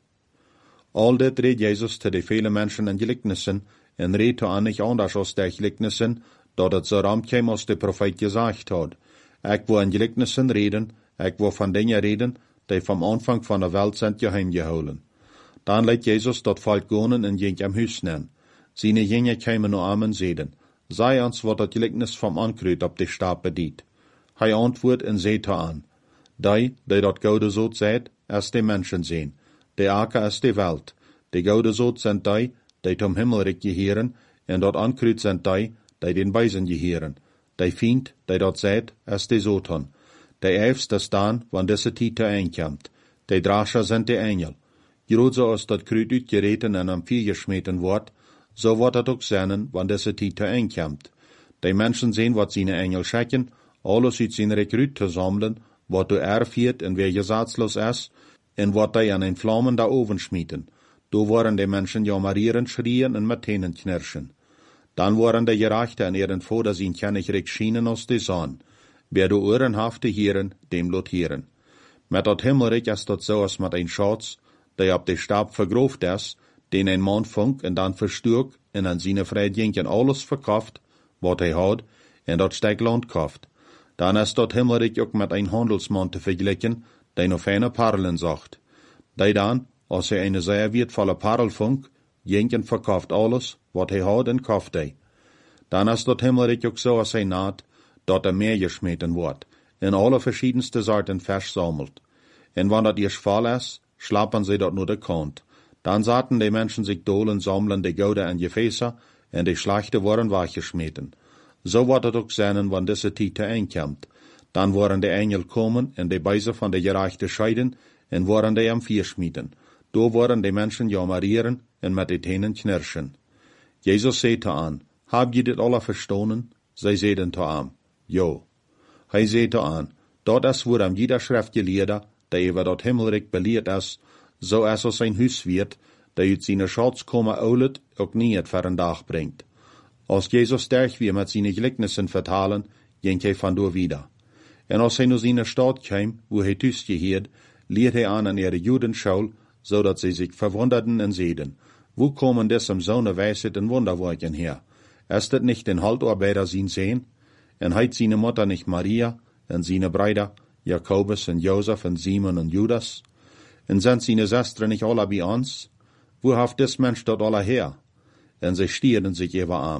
All dit redt Jesus te de viele Menschen in Gleichnissen, en redt an nicht anders als de Gleichnissen, dat het so ram käm, als de Prophet gesagt hat. Ik wo in Gleichnissen reden, ik wo van Dingen reden, die vom Anfang van der Welt sind geheimgehouden. Dan leidt Jezus dat Volk gonen en ging am Huis nen. Seine Jünger kämen nur am en zeden. Sei ons wat dat Gleichnis vom Ankruid op de Stab bediet. Hij antwoord en zeet aan. Die dat Gode zot seid, is de Menschen sehen. De Acker is de Welt. De Gode zot sind die tom Himmelreich geheren, en dat Ankruid sind die den Beisen geheren. Die Feind, dat seid, is de Satan. De Eifst is dan, wann deze Tiete einkomt. De Drascher sind de Engel. Groot zoals dat Kruid uitgereten en am Vier geschmeten wordt, so wordt het ook zijn, wann deze Tiete einkomt. De Menschen sehen, wat seine Engel schicken, alles uit zijn Rekrut te sammeln, wat du erfiert en wer gesatzlos is, en wat die an ein flammender Oven schmieten. Do waren die Menschen jammerieren, schrien en met Tenen knirschen. Dan waren de Gerechte an ihren Vater zijn Kennigreich schienen als de Sonn. Wer du Ohren hafte hieren, dem lot hieren. Met dat Himmelreich is dat so als met ein Schatz, der op de Stab vergrooft is, den ein Mann funk en dan versturk en an seine Freidjenken alles verkauft, wat hij had, en dat stek Land kauft. Dan is dat Himmelreich ook met ein Handelsmann te vergleichen, der noch feine Parlen sagt. Die dan, als hij eine sehr wertvolle Parel funk, jenken verkauft alles, wat hij had en kauft hij. Dan is dat Himmelreich ook so als hij naht, dat meer geschmeten wordt, en alle verschiedenste Sorten Fisch sammelt. En wann dat eerst fall is, schlappen sie dat nur de Kant. Dan zaten die Menschen sich dolen sammeln de Goude en Gefäße, en de Schlachte worden weggeschmeten. So wordt het ook zijn, wann diese Tiete einkomt. Dan worden de Engel komen en de Beise van de Gerechte scheiden, en worden de am Vier schmieden. Do worden de Menschen jammerieren en met de Tenen knirschen. Jesus zei aan, hab je dit alle verstonen? Zij zeiden te aan, jo. Hij zei aan, dat is voor am jeder schriftgeleerde, die over dat Himmelreich beleerd is, zo is als zijn huis wird, die uit zijn schatz komen oulet, ook niet het voor een dag brengt. Als Jezus sterk weer met zijn Gleichnissen vertalen, ging hij vandoor wieder. En als hij naar zijn stad kwam, wo hij thuis geheerd, leert hij aan ihre Judenschule, zodat sie sich verwunderten en zeiden, wo komen desem zo'n wijsheid en wonderwerken her? Is dit nicht den Haltarbeiter zijn Sehen? En heit seine Mutter nicht Maria, en seine Brüder, Jakobus en Josef en Simon en Judas? En sind seine Schwestern nicht alle bei uns? Wo haft des Mensch dort alle her? En sie stieren sich ihre Arm.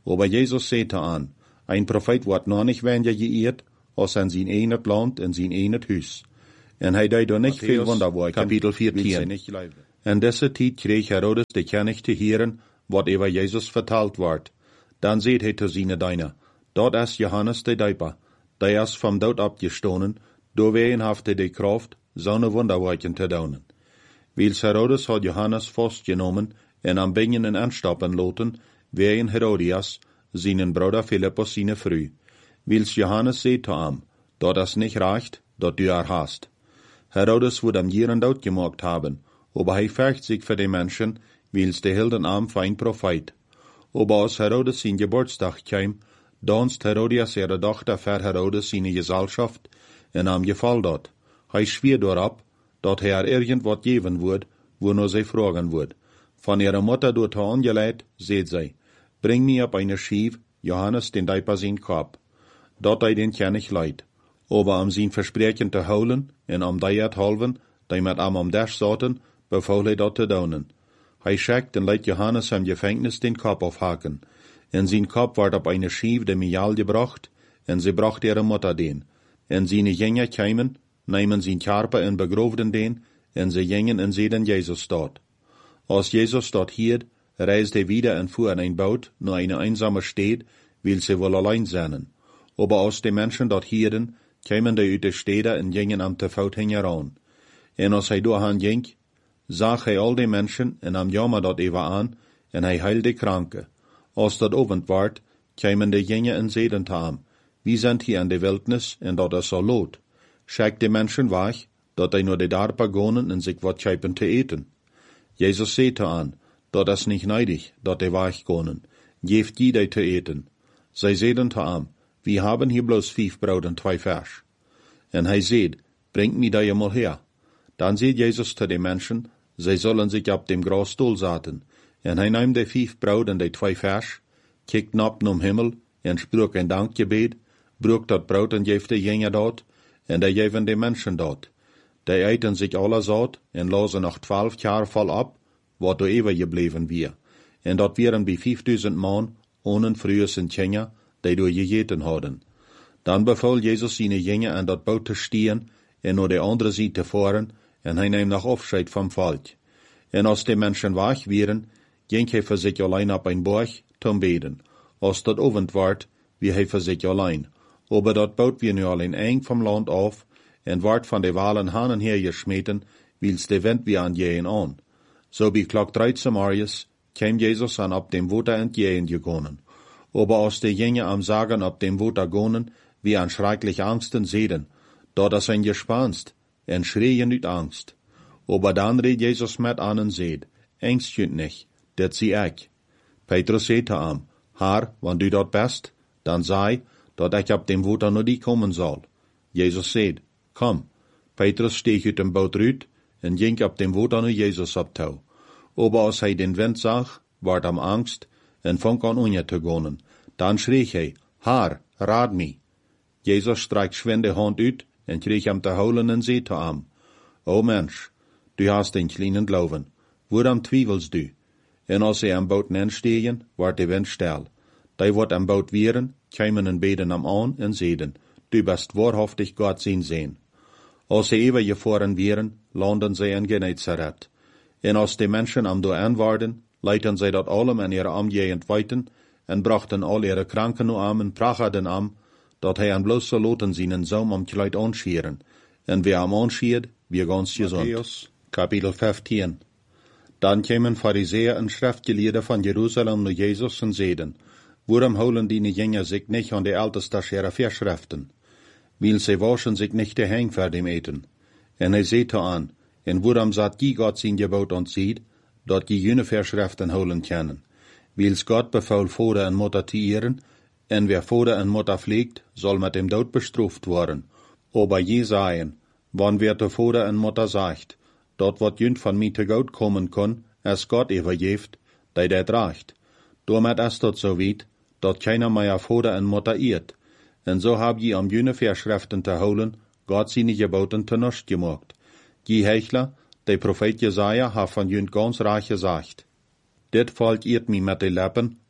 Aber Jesus sagte an, ein Prophet wordt noch nicht weniger geehrt, als in zijn enet land en zijn enet huis. En hij deed er niet veel wonderwerken, Kapitel 14. En deze tijd kreeg Herodes de kennis te heren, wat over Jezus verteld wordt. Dan zei hij te zijn dienaar, dat is Johannes de Döper, der is vom dood opgestonden, door wien heeft hij de kracht, zo'n wonderwerken te doen. Wils Herodes had Johannes vastgenomen en am bingen aanstappen laten, wegen Herodias, zijn broeder Philippus zijn vrouw. Wils Johannes zei te hem, dat is niet recht, dat du hast. Herodes would am jeren dood gemaakt hebben, aber hij fürcht sich für die Menschen, wils de hielden am für ein Prophet. Aber als Herodes zijn Geburtstag kwam, danst Herodias ihre Tochter für Herodes seine Gesellschaft en am gefall dat. Hij schwier daarop, dat hij haar irgendwat geven woord, wo zij vragen woord. Van ihrer Mutter door te angeleid, zei zij, bring mir op eine Schief, Johannes den Döper zijn kop. Dat hij den kennig leid. Aber am zijn versprechen te houden, en am die het halven, die met am dash zaten, beval hij dat te doen. Hij schickt en leidt Johannes am Gefängnis den Kopf aufhaken. En zijn Kopf werd op eine Schief de Mial gebracht, en sie bracht ihre Mutter den. En seine Jünger kämen, nemen zijn Körper en begroofden den, en sie gingen en zeiden Jesus dort. Als Jesus dort hielt, reiste hij wieder en fuhr in ein Boot naar eine einsame Stadt, wil sie wohl allein zijn. Aber als die Menschen dort hielden, kämen die uit de steden en gingen am te voet heran. En als hij doorheen ging, zag hij al die Menschen en am jammer dat even aan, en hij heilde Kranke. Als dat ovend werd, kämen de gingen en zeiden te hem, wie zijn hier in de wildnis en dat is zo lot. Schickt die Menschen weg, dat hij nur de darpa gonen en zich wat schepen te eten. Jesus zei te aan, dat is niet neidig, dat de weg gonen. Geeft die te eten. Zij zeiden te hem, wir haben hier bloß 5 Brot en 2 Fisch. En hij zei, bringt mir die mal her. Dan zei Jesus te de Menschen, zij zullen zich op dem Grasstuhl zaten. En hij nam de 5 Brot en de 2 Fisch, kijkt op naar Himmel, en sprak een dankgebed, brak dat brood en geeft de Jünger dat, en die geven de Menschen dat. Die eten zich alle zat, en lazen nog 12 jaar vol op, wat er eeuwig gebleven weer. En dat waren bij 5000 man, ohne früher zijn Jünger, die door gegeten hadden. Dan beval Jezus zijn Jünger aan dat boot te stehen, en naar de andere zijde te varen, en hij nam nog afscheid vom volk. En als de Menschen weg waren, ging hij voor zich alleen op een berg, zum beden. Als dat ovend werd, wie hij voor zich alleen. Aber dat boot wir nu al in eng vom Land af, en werd van de walen hanen her geschmeten, wils de wind wie aan jeën aan. So bij klok 13 morgens, kwam Jesus an op dem Water entgegen gekomen. Aber als de Jünger am Sagen op dem Water gonen, wie an schrecklich Angsten sehen, dat is ein Gespanst, en schreien uit Angst. Aber dan reed Jesus met an en zeid, Angst jünt nicht, dat zie ik. Petrus zei te hem, Herr, wann du dat best, dan zei, dat ik op dem Water naar die komen zal. Jesus zei, kom. Petrus steeg uit dem boot uit, en ging op dem Water naar Jesus op toe. Aber als hij den wind zag, werd hem angst, en vong aan onder te gaan. Dan schreef hij, Herr, raad mij. Jesus strak schwend de hand uit, en kreeg hem te houden en zei te hem, O mens, du hast een kleinen Glauben, waarom twijfelst du? En als hij am boot nenstegen, werd de wind stil. Die wordt am boot wieren, kwamen en beden hem aan en zeiden, du bist wahrhaftig Gott zijn zeen. Als ze even gefahren wieren, landen zij in Genezareth. En als de Menschen am door aanwaarden, leidden zij dat allem in ihre omgegend weiten, en brachten al ihre Kranken nu am en prachten am, dat hij aan bloos zo loten zien en zoom am kleid aanschieren. En wie am aanschiert, wie ganz gezond. Matthäus, Kapitel 15. Dan kwamen Pharisäer en schriftgeleerden van Jeruzalem naar Jesus en zeiden, waarom houden die Jünger zich niet aan de älteste ihrer Verschriften? Weil sie waschen sich nicht de Hang voor dem Eten. En hij zei te aan, en waarom zat die Gott zijn gebod ontzieht, dat die jene Verschriften holen können? Wils Gott befaul Vater en Mutter te ehren, en wer Vater en Mutter pflegt, soll mit dem Tod bestraft worden. Aber je sagen, wann wer der Vater en Mutter sagt, dat wat jünd van mij te goed kommen kon, es Gott übergeeft, die dat reicht. Damit ist dat so weit, dat keiner mehr Vater en Mutter ehrt. En so hab je am jene Verschriften te holen, Gott seine Geboten te nust gemacht. Die Hechler, der Prophet Jesaja, hat von jünd ganz reich gesagt. Dit volk eert mij met de lippen,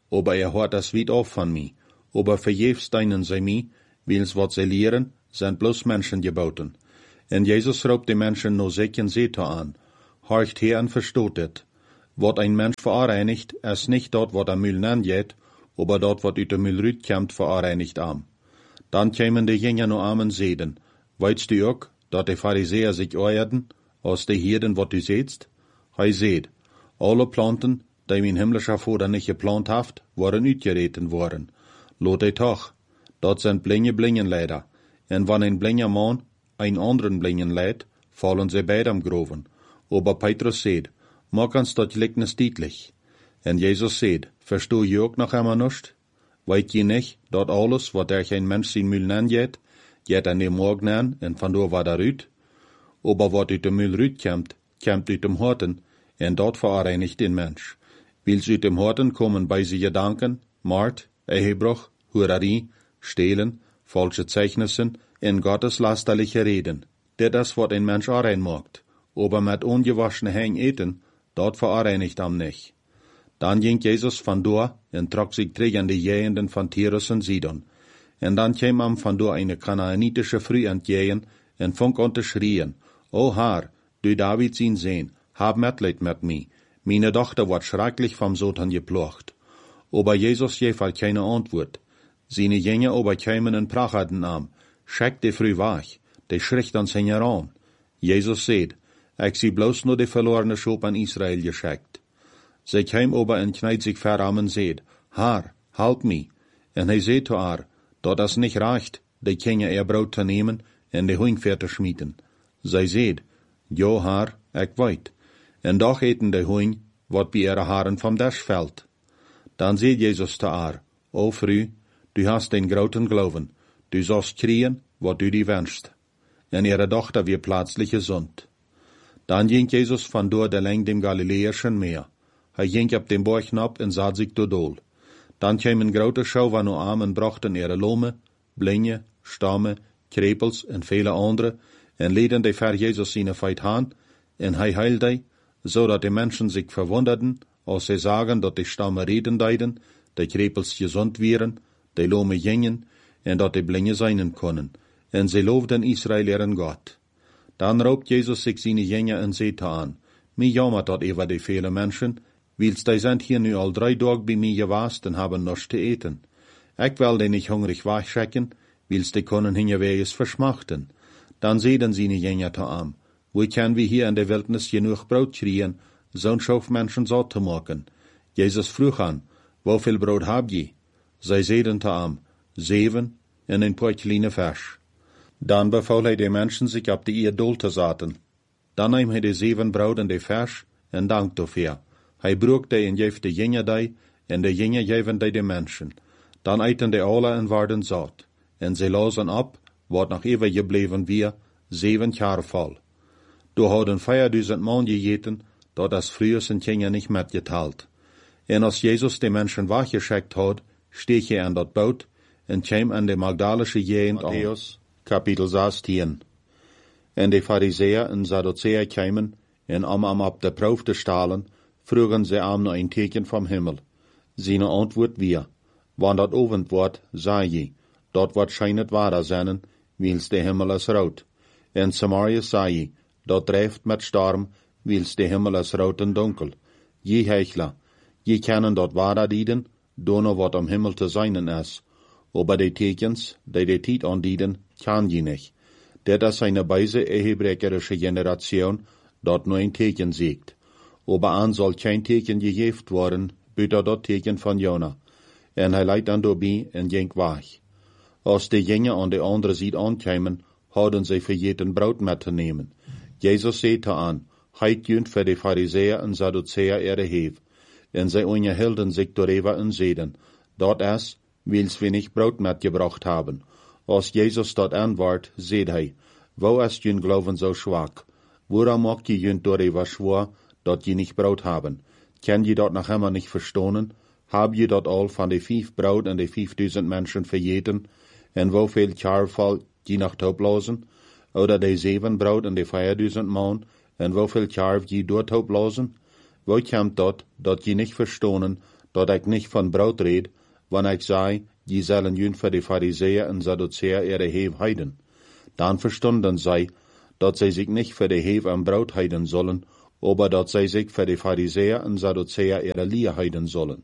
aber hört das weit auf von mi. Aber verjefst deinen sie mi, wils wat sie lehren, sind bloß Menschen geboten. En Jesus raubt die Menschen no seken Seter an. Horcht her en verstoot het. Wat ein Mensch verreinigt, ist nicht dort, wat am Müll nanjet, aber dort, wat uit de Müll rütkämt, verreinigt am. Dann kämen die Jünger no am en seden. Weitst du ook, dat die Pharisäer sich euerden, aus de Hirden, wat du sehtst? Hei seht, alle Planten, die mein himmlischer Vater nicht geplant haft, waren uitgereten worden. Lot ei toch, dat sind blinge leider. En wann ein blinger Mann ein anderen blingen leidt, fallen sie beid am Groven. Aber Petrus seht, mag uns dat Gleichnis deutlich. En Jesus seht, verstoh je ook noch einmal nicht? Weet je nicht, dat alles, wat ein Mensch sin Müll nanjet, jet an dem Morgen an, en van door wat eruit? Aber wat uit de Müll ruit kämt uit dem Horten, en dat verreinigt den Mensch. Wils uit dem Horten kommen bei sie Gedanken, Mord, Ehebruch, Hurerie, Stehlen, falsche Zeichnissen, en gotteslasterliche Reden, der das, wat ein Mensch reinmacht, aber mit ungewaschene Häng eten, dort verreinigt am nicht. Dann ging Jesus van door en trok sich terug an die Jehenden von Tyrus und Sidon. En dann käm am van door eine kanaanitische Früh entgegen en funk an te schrien, O Herr, du David sin Sehn, hab Mitleid mit mi, meine Tochter wird schrecklich vom Satan geplocht. Aber Jesus jeval keine Antwort. Seine Jünger aber kämen en prachaden am, schickt die Früh wach, die schricht ans Hänger an. Jesus seht, ich sie bloß nur die verlorene Schop an Israel geschickt. Sie käm aber en kneit sich ver am und seht, Herr, halt mi. En hij seht zu haar, dat das nicht reicht, die Kinder ihr Brot zu nehmen en die Huingveer zu schmieden. Sie seht, jo Herr, ich weit. En doch eten die Huing, wat bei ihre Haaren vom Dasch fällt. Dann seht Jesus zu haar, O Früh, du hast den großen Glauben, du sollst kriegen, wat du die wünschst. En ihre Tochter wird plötzlich gesund. Dann ging Jesus van door de leng dem Galiläischen Meer. Hij ging ab dem Borgnab en zat sich dodol. Dann käm een grote Schau van no armen brachten ihre Lome, Blinge, Stamme, Krepels en viele andere, en leden die ver Jesus seine Feit han, en hij heilt die, so dat die Menschen sich verwunderten, als sie sagen, dat die Stamme reden deiden, die Krepels gesund wären, die Lome gingen, en dat die Blinge seinen können, en sie lobten Israel ihren Gott. Dann raubt Jesus sich seine Jünger en seht an, mi jammert dat über die viele Menschen, wils die sind hier nu al 3 Tage bei mir gewast en haben nichts zu eten. Ich will die nicht hungrig wachschicken, wils die können hingeweges verschmachten. Dann sehen seine Jünger an, wo können wir hier in der Wildnis genug Brot kriegen, so'n Schauf Menschen satt zu machen. Jesus frug an, wie viel Brot habt ihr? Sie sehen an, 7 en ein paar kleine Fisch. Dann befahl er den Menschen, sich ab die Idol zu saten. Dann nahm er die 7 Brot und die Fisch en dank dafür. Hij broek die en geef de Jünger die, en de Jünger geven die de Menschen. Dan eten die alle en waren zat. En ze lozen ab, wat nog even gebleven weer, 7 jaar vol. Du hadden 4000 man gegeten, dat das früher sind Jünger nicht mitgeteilt. En als Jesus die Menschen wachgeschickt had, steeg hij aan dat boot, en kwam aan de Magdalische Gegend an. Matthäus, Kapitel 16. En de Pharisäer en Sadduzäer kwamen, en am ab de Proef te stalen, frugen sie am noch ein Teken vom Himmel. Seine Antwort wir, wann dat Abend wird, sei je, dort wird scheinet wahrer sein, wils der Himmel is rot. En Samaria sei je, dort dreift mit Storm, wils der Himmel is rot en dunkel. Je Heuchler, je kennen dort wahrer dienen, dono wat am Himmel te seinen is. Aber die Tekens, die Tiet andienen, kann je nicht. Der das eine beise ehebrecherische Generation dort nur ein Teken siegt. Aber an soll kein Teken gegeft worden, büter dort Teken von Jona. En hij leidt an dobi en ging weg. Als die Jünger an de andere Seite ankämen, hadden sie für jeden Brot mitzunehmen. Jesus sehte an, heit jünt für die Pharisäer en Sadduzäer ihre Hev. En sie unterhielten sich darüber en seden, dort es, wils wir nicht Brot mitgebracht haben. Als Jesus dort antwort, seht hij, wo ist jün Glauben so schwach? Woran mag je jünt darüber schwor, dat je nicht Brot haben? Kann je dort noch immer nicht verstohnen? Hab je dort all van de 5 Brot en de 5000 Menschen verjeten? En woveel Jahrfall je noch taublosen? Oder de 7 Brot en de 4000 man? En woveel Jaar je door taublosen? Wo kommt dat je nicht verstohnen, dat ik nicht von Brot red, wann ich sei, die sollen jün für die Pharisäer und Sadduzäer ihre Hev heiden. Dann verstunden sie, dat sie sich nicht für die Hev am Brot heiden sollen, aber dat sie sich für die Pharisäer und Sadduzäer ihre Lier heiden sollen.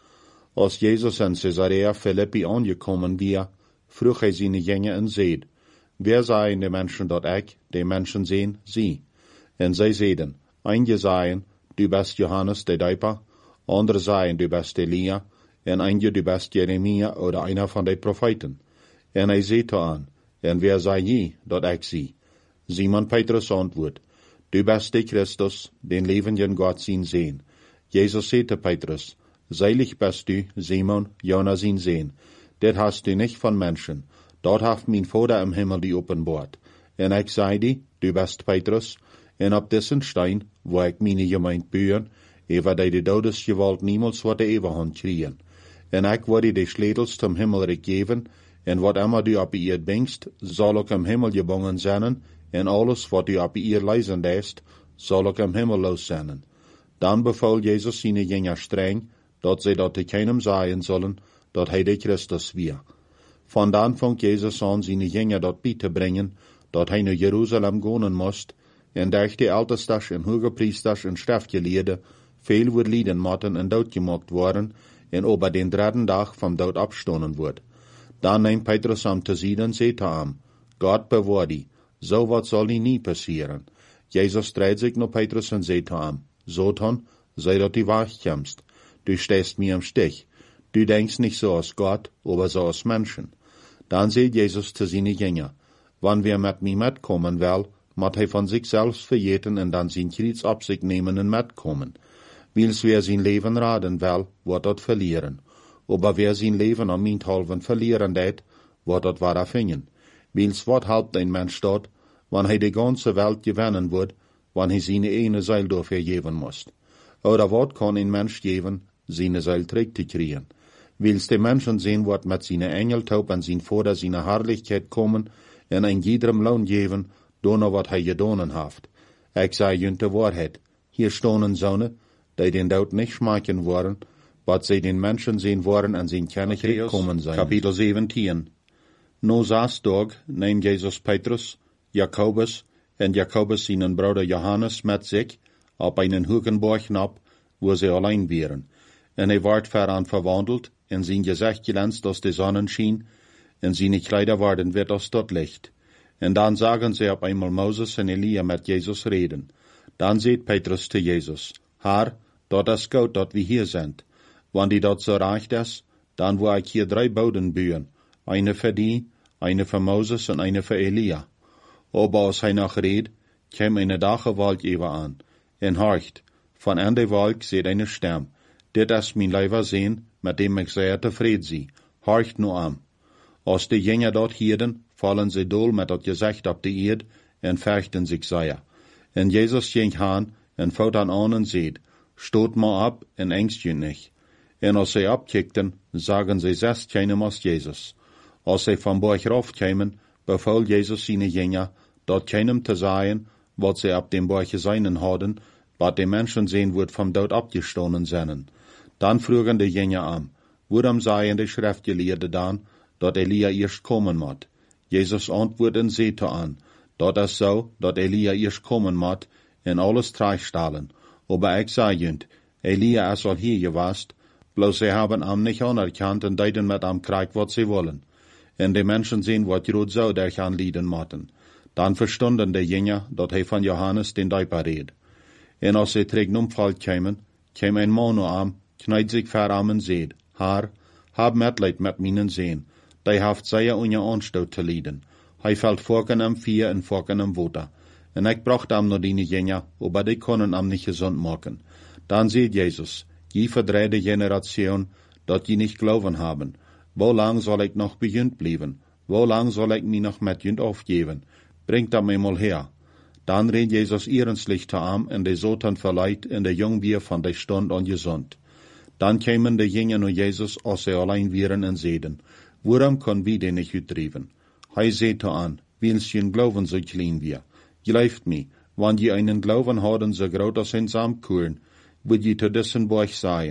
Als Jesus in Caesarea Philippi angekommen war, vroeg hij seine Jünger en zeid, wer seien die Menschen dat ik, die Menschen sehen, sie? En zij zeiden, einige seien, du bist Johannes der Däuper, andere seien, du bist Elia, en einige du bist Jeremia oder einer von den Propheten. En hij zeid aan, en wer sei je, dat ik sie? Simon Petrus antwoord, du bist der Christus, den levenden Gott zien sehen. Jesus sagte Petrus, seilig bist du, Simon, Jonas ihn sehen. Dat hast du nicht von Menschen, dort haft mein Vater im Himmel die openbaart. En ik zei die, du bist Petrus, en op diesen Stein, wo ik meine Gemeinde bühen, ewa die Todesgewalt niemals wat de Eberhand kriegen. En ik word die Schledels zum Himmel gegeven, en wat immer du op ihr bringst, soll ook im Himmel gebonden zijn, en alles wat du op ihr leisen lässt, soll ook im Himmel los zijn. Dan beval Jesus seine Jünger streng, dat sie dat keinem sagen sollen, dat hij de Christus wir. Von dan fängt Jesus an, seine Jünger dort beizubringen, dat hij naar Jerusalem gaan moest, en durch die Ältesters en Hogepriesters en Schriftgelehrten veel wordt lijden moeten en doodgemaakt worden, en over den dritten Dag vom Dood abstonden wordt. Dan neemt Petrus hem te zijde en zegt hem, Gott bewaar die, so wat zal die nie passieren. Jesus dreht sich naar Petrus en zegt hem, Satan, sei dat die wachkommst, du stehst mir im Stich. Du denkst nicht so aus Gott, aber so aus Menschen. Dann sagt Jesus zu seinen Jüngern, wann wer mit mir mitkommen will, muss er von sich selbst verjeten und dann sein Kreuz auf sich nehmen und mitkommen. Wils wer sein Leben raden will, wird dort verlieren. Aber wer sein Leben am meinethalben verlieren det, wird dort wahrer finden. Wils wat halbt ein Mensch dort, wann er die ganze Welt gewinnen wird, wann er seine eine Seil dafür geben muss. Oder wat kann ein Mensch geben, seine Seil trägt zu kriegen. Wils die Menschen sehen, wat mit seine Engeltaub an sein Vater seine Herrlichkeit kommen, en ein jedem Lohn geben, donner wat hij gedonen haft. Ik zei junt de Wahrheit, hier stonen Sonne, die den Dood nicht schmecken worden, wat sie den Menschen sehen worden an sein Königreich kommen sein. Kapitel 17. No 6 Tag neemt Jesus Petrus, Jakobus en Jakobus seinen Bruder Johannes mit sich auf einen hohen Berg ab, wo sie allein wären. En hij ward voran verwandelt, en sein Gesicht glänzt aus der Sonnenschein, en seine Kleider werden wit aus dort Licht. En dann sagen sie auf einmal Moses en Elia mit Jesus reden. Dann sagt Petrus zu Jesus, Herr, dort ist gut, dort wir hier sind. Wann die dort so reicht ist, dann wo ich hier 3 Boden bühen, eine für die, eine für Moses und eine für Elia. Aber als hij noch redet, käm eine Dachewolk über an. En horcht, von an der Wolk seht eine Stimme. Dit ist mein Leiber sehen, mit dem ich sehr tevreden sie. Horcht nur an. Als die Jünger dort hielden, fallen sie dool mit dat Gesicht op de Erd en fürchten sich sehr. En Jesus ging han en vouwt an en seht, stoot maar ab en engst je nicht. En als sie abkickten, sagen sie selbst keinem als Jesus. Als sie vom Berg raufkämen, befahl Jesus seine Jünger, dort keinem zu sagen, wat sie ab dem Berg seinen hadden, wat die Menschen sehen wird vom Tod abgestoßen seien. Dann frugen die Jünger an, worum seien die Schriftgelehrten dann, dat Elia erst kommen moet. Jesus antwoordt en zei an, dat is so, dat Elia erst kommen moet en alles terechtstellen. Aber ich sage junt, Elia is al hier gewast, bloß sie haben am nicht anerkannt en deiden mit am Krieg, wat sie wollen. En die Menschen sehen, wat Jod so durch anlieden mochten. Dann verstunden die Jünger, dat hij von Johannes den Däuper red. En als sie trägt umfallt kämen, käm ein Mann am, kneit sich vor am en seht, Herr, hab Mitleid mit meinen Sehen, die haft sehr unje Anstoot te lieden. Hij fällt vorken am Vier en vorken am Water. En ik bracht am noch die Jünger, aber die können am nicht gesund machen. Dann sieht Jesus, je verdreide Generation, dat je nicht glauben haben. Wo lang soll ich noch bejunt bleiben? Wo lang soll ich mich noch mit junt aufgeben? Bringt am einmal her. Dann redt Jesus ernstlich zu am en de Sotan verleiht en de Jungbier von der Stund an gesund. Dann kämen de Jünger nur Jesus, als sie allein wären en seden. Warum kann wir den nicht utdriven? Hij seht an, wils je Glauben so klein wir. Gelauft mi, wann je einen Glauben haben so groß als ein Samkuchen, würd je zu dessen Borch sagen,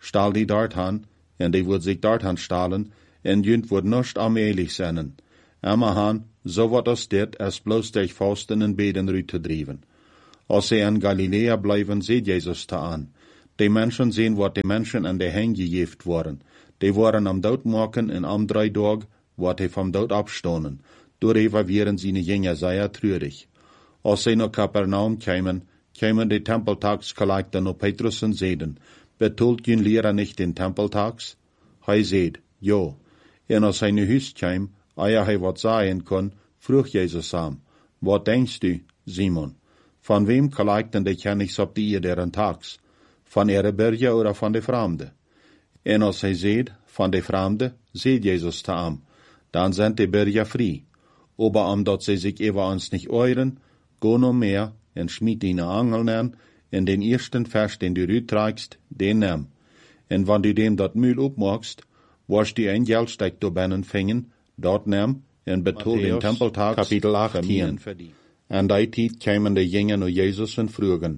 stahl die dorthan, en die wordt zich dorthan stalen, en junt wordt nicht allmählich zijn. Ammerhan, so wat als dit, als bloos durch Fasten en Beden rüt te drijven. Als ze in Galilea blijven, seht Jesus te aan. Die Menschen sehen, wat die Menschen an der Hang gejeft worden. Die waren am dood maken en am 3 Tag, wat die vom dood abstonen. Doorheen wären sie Jünger sehr treurig. Als sie nach Kapernaum kämen die Tempeltagskollector noch Petrus und seiden, betult jün Lehrer nicht den Tempeltags? Hij seht, jo. En als hij nu huis kwam, eer hij wat sagen kon, vroeg Jesus hem, wat denkst du, Simon? Van wem collecten de kennis op die iederen tags? Van ihre Bürger oder van de Fremde? En als hij seht, van de Fremde, seht Jesus te hem, dan sind die Bürger frei. Aber omdat sie sich über uns nicht euren, go no mehr, en schmied die Angel an, en den ersten Vers, den du rüttragst, den nimm. En wann du dem dat Mühl opmachst, warst du ein Geldsteck do binnen fingen, dort nimm, en betol den Tempeltags, Kapitel 18. En die tijd kwamen de Jünger naar Jesus en vroegen,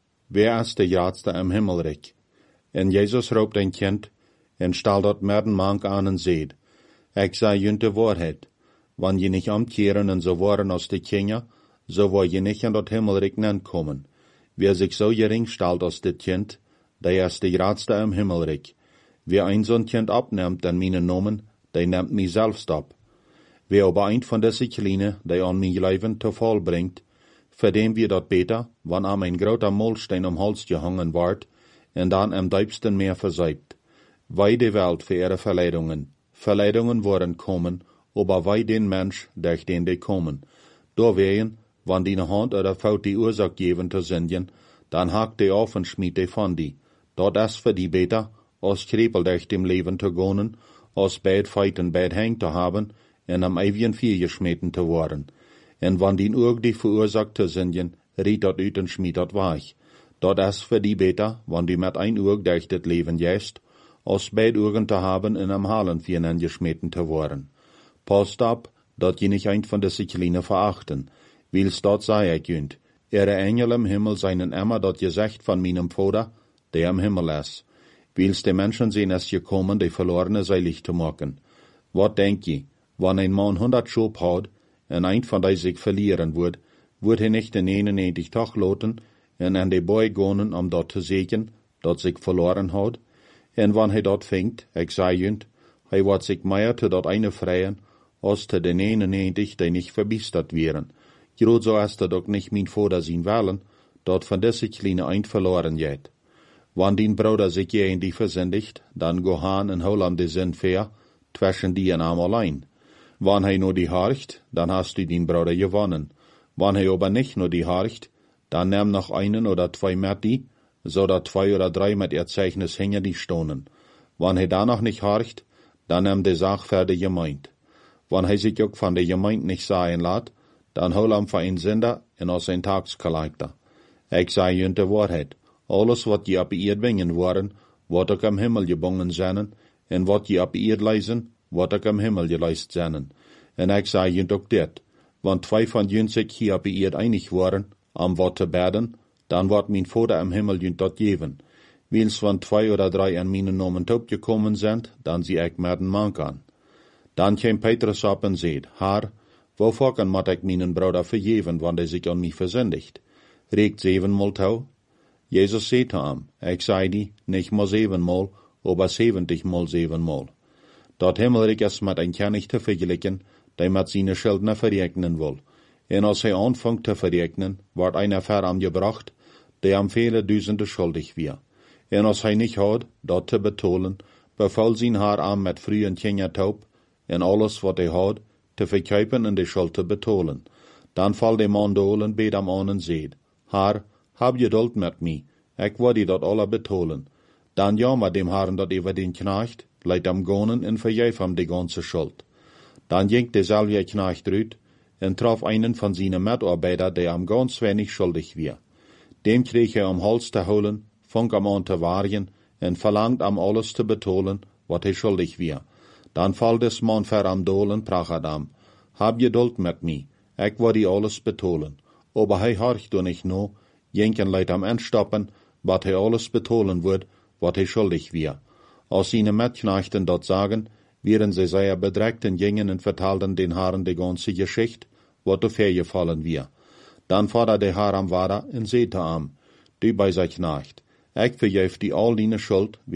wer is de jaatste im Himmelrijk? En Jesus roept een kind, en stal dat merden mank aan en zeed, ik zei junt de waarheid, wann je nicht omkeren en zo worden als de Kinder, so war je nicht in dat Himmelrijk komen. Wer sich so gering stalt als dit kind, der ist de grootste im Himmelrijk. Wer ein zo'n kind abnimmt an meine Nomen, der nimmt mich selbst ab. Wer aber ein von deze Kleine, der an mein Leben zu Fall bringt, für den wir dat beter, wann am ein groter Molstein am Hals gehangen ward, en dann am diepsten Meer verseibt. Wei de Welt für ihre Verleidungen. Verleidungen worden kommen, aber wei den Mensch, durch den die kommen. Doorwegen, wann die Hand oder Fout die Ursache geben zu sündigen, dann hakt die auf und schmied die von die. Dort ist für die beter, als krepel durch dem Leben zu gehen, als bad feiten bad hang zu haben, en am ewigen Vier geschmeten zu worden. En wann die Urg die verursacht zu sündigen, riet dat uit en schmied dat weich. Dort ist für die beter, wann die mit ein Urg durch das Leben jäst, als bad Urgen zu haben en am Halen vieren geschmeten zu worden. Passt ab, dat je nicht ein von deze Kleine verachten. Wils dort sei ich jünt, ihre Engel im Himmel seinen immer dat Gesicht von meinem Vater, der im Himmel ist. Wils die Menschen sehen es gekommen, die Verlorene seilig zu machen. Wat denk je, wann ein Mann 100 Schub hat, en ein von die sich verlieren wird er nicht den 91 Tag loten, en an die Boy gonen, um dort zu sehen, dat sich verloren hat, en wann hij dort fängt, ich sei jünt, hij wird sich mehr zu dort eine freien, als zu den 91, die nicht verbiestert wären. Grod so ist doch nicht mein Vater sein wollen, dort von diese Kleine ein verloren geht. Wann din Bruder sich je in die versündigt, dann go han en hol am de Sinn fair, zwischen die en am allein. Wann hij nur die harcht, dann hast du din Bruder gewonnen. Wann hij aber nicht nur die harcht, dann nimm noch einen oder 2 mit die, so dat 2 oder 3 mit ihr Zeichnis hängen die stonen. Wann hij da noch nicht harcht, dann nimm de Sach für de Gemeinde. Wann hij sich auch von de Gemeinde nicht sagen lässt, dann hol am für ein Sünder en als ein Tagskollektor. Ich sei jünt de Wahrheit. Alles wat je op eerd wingen worden, wat ook am Himmel gebongen zijn, en wat je op eerd leisen, wat ook am Himmel geleist zijn. En ik zei je ook dit, want 2 van jullie zich hier op eerd einig worden, am wat te beden, dan wordt mijn Vader am Himmel jullie dat geven. Wils van 2 oder 3 an mijn Namen gekommen zijn, dan zie ik met een man aan. Dan kwam Petrus op en zei, Haar, waarvoor moet ik mijn broeder vergeven, want hij zich aan mij versündigt? Regt 7-mal touw? Jesus zei zu ihm, ich sei die, nicht mal 7-mal, aber 70-mal 7-mal. Dat Himmelrijk is met een König te vergelijken, die met seine Schuldner verrekenen wil. En als hij anfängt te verrekenen, wordt einer ver am gebracht, der am viele Duizenden schuldig wir. En als hij nicht hat, dat te betolen, beval zijn haar aan met frühen Kindertaub, en alles wat hij had, te verkuipen en de schuld te betolen. Dan valt de man dool en beet am aan en zeid, Haar, hab geduld met mij, ik wil die dat alle betolen. Dan jammer dem Herrn dat over den Knecht, leidt am gonen en vergeef hem de ganze Schuld. Dan ging dezelfde Knecht uit en traf einen van zijn Mitarbeiter, der am ganz wenig schuldig war. Dem kreeg hij am Hals te holen, fang am aan te waarjen en verlangt am alles te betolen, wat hij schuldig war. Dan valt des man ver am dolen prachet am, hab geduld met mij, ik wil die alles betolen. Aber hij horcht du nicht no, jenken leidt am entstoppen, wat hij alles betolen wird, wat hij schuldig wir. Als seine Mitknechten dat sagen, wären sie sehr bedreckt en gingen en vertelden den Herren die ganze Geschichte, wat auf gefallen wir. Dann fordert der Herr am Vater en sehte am, die bei sich Knecht, ich vergeef die all deine Schuld,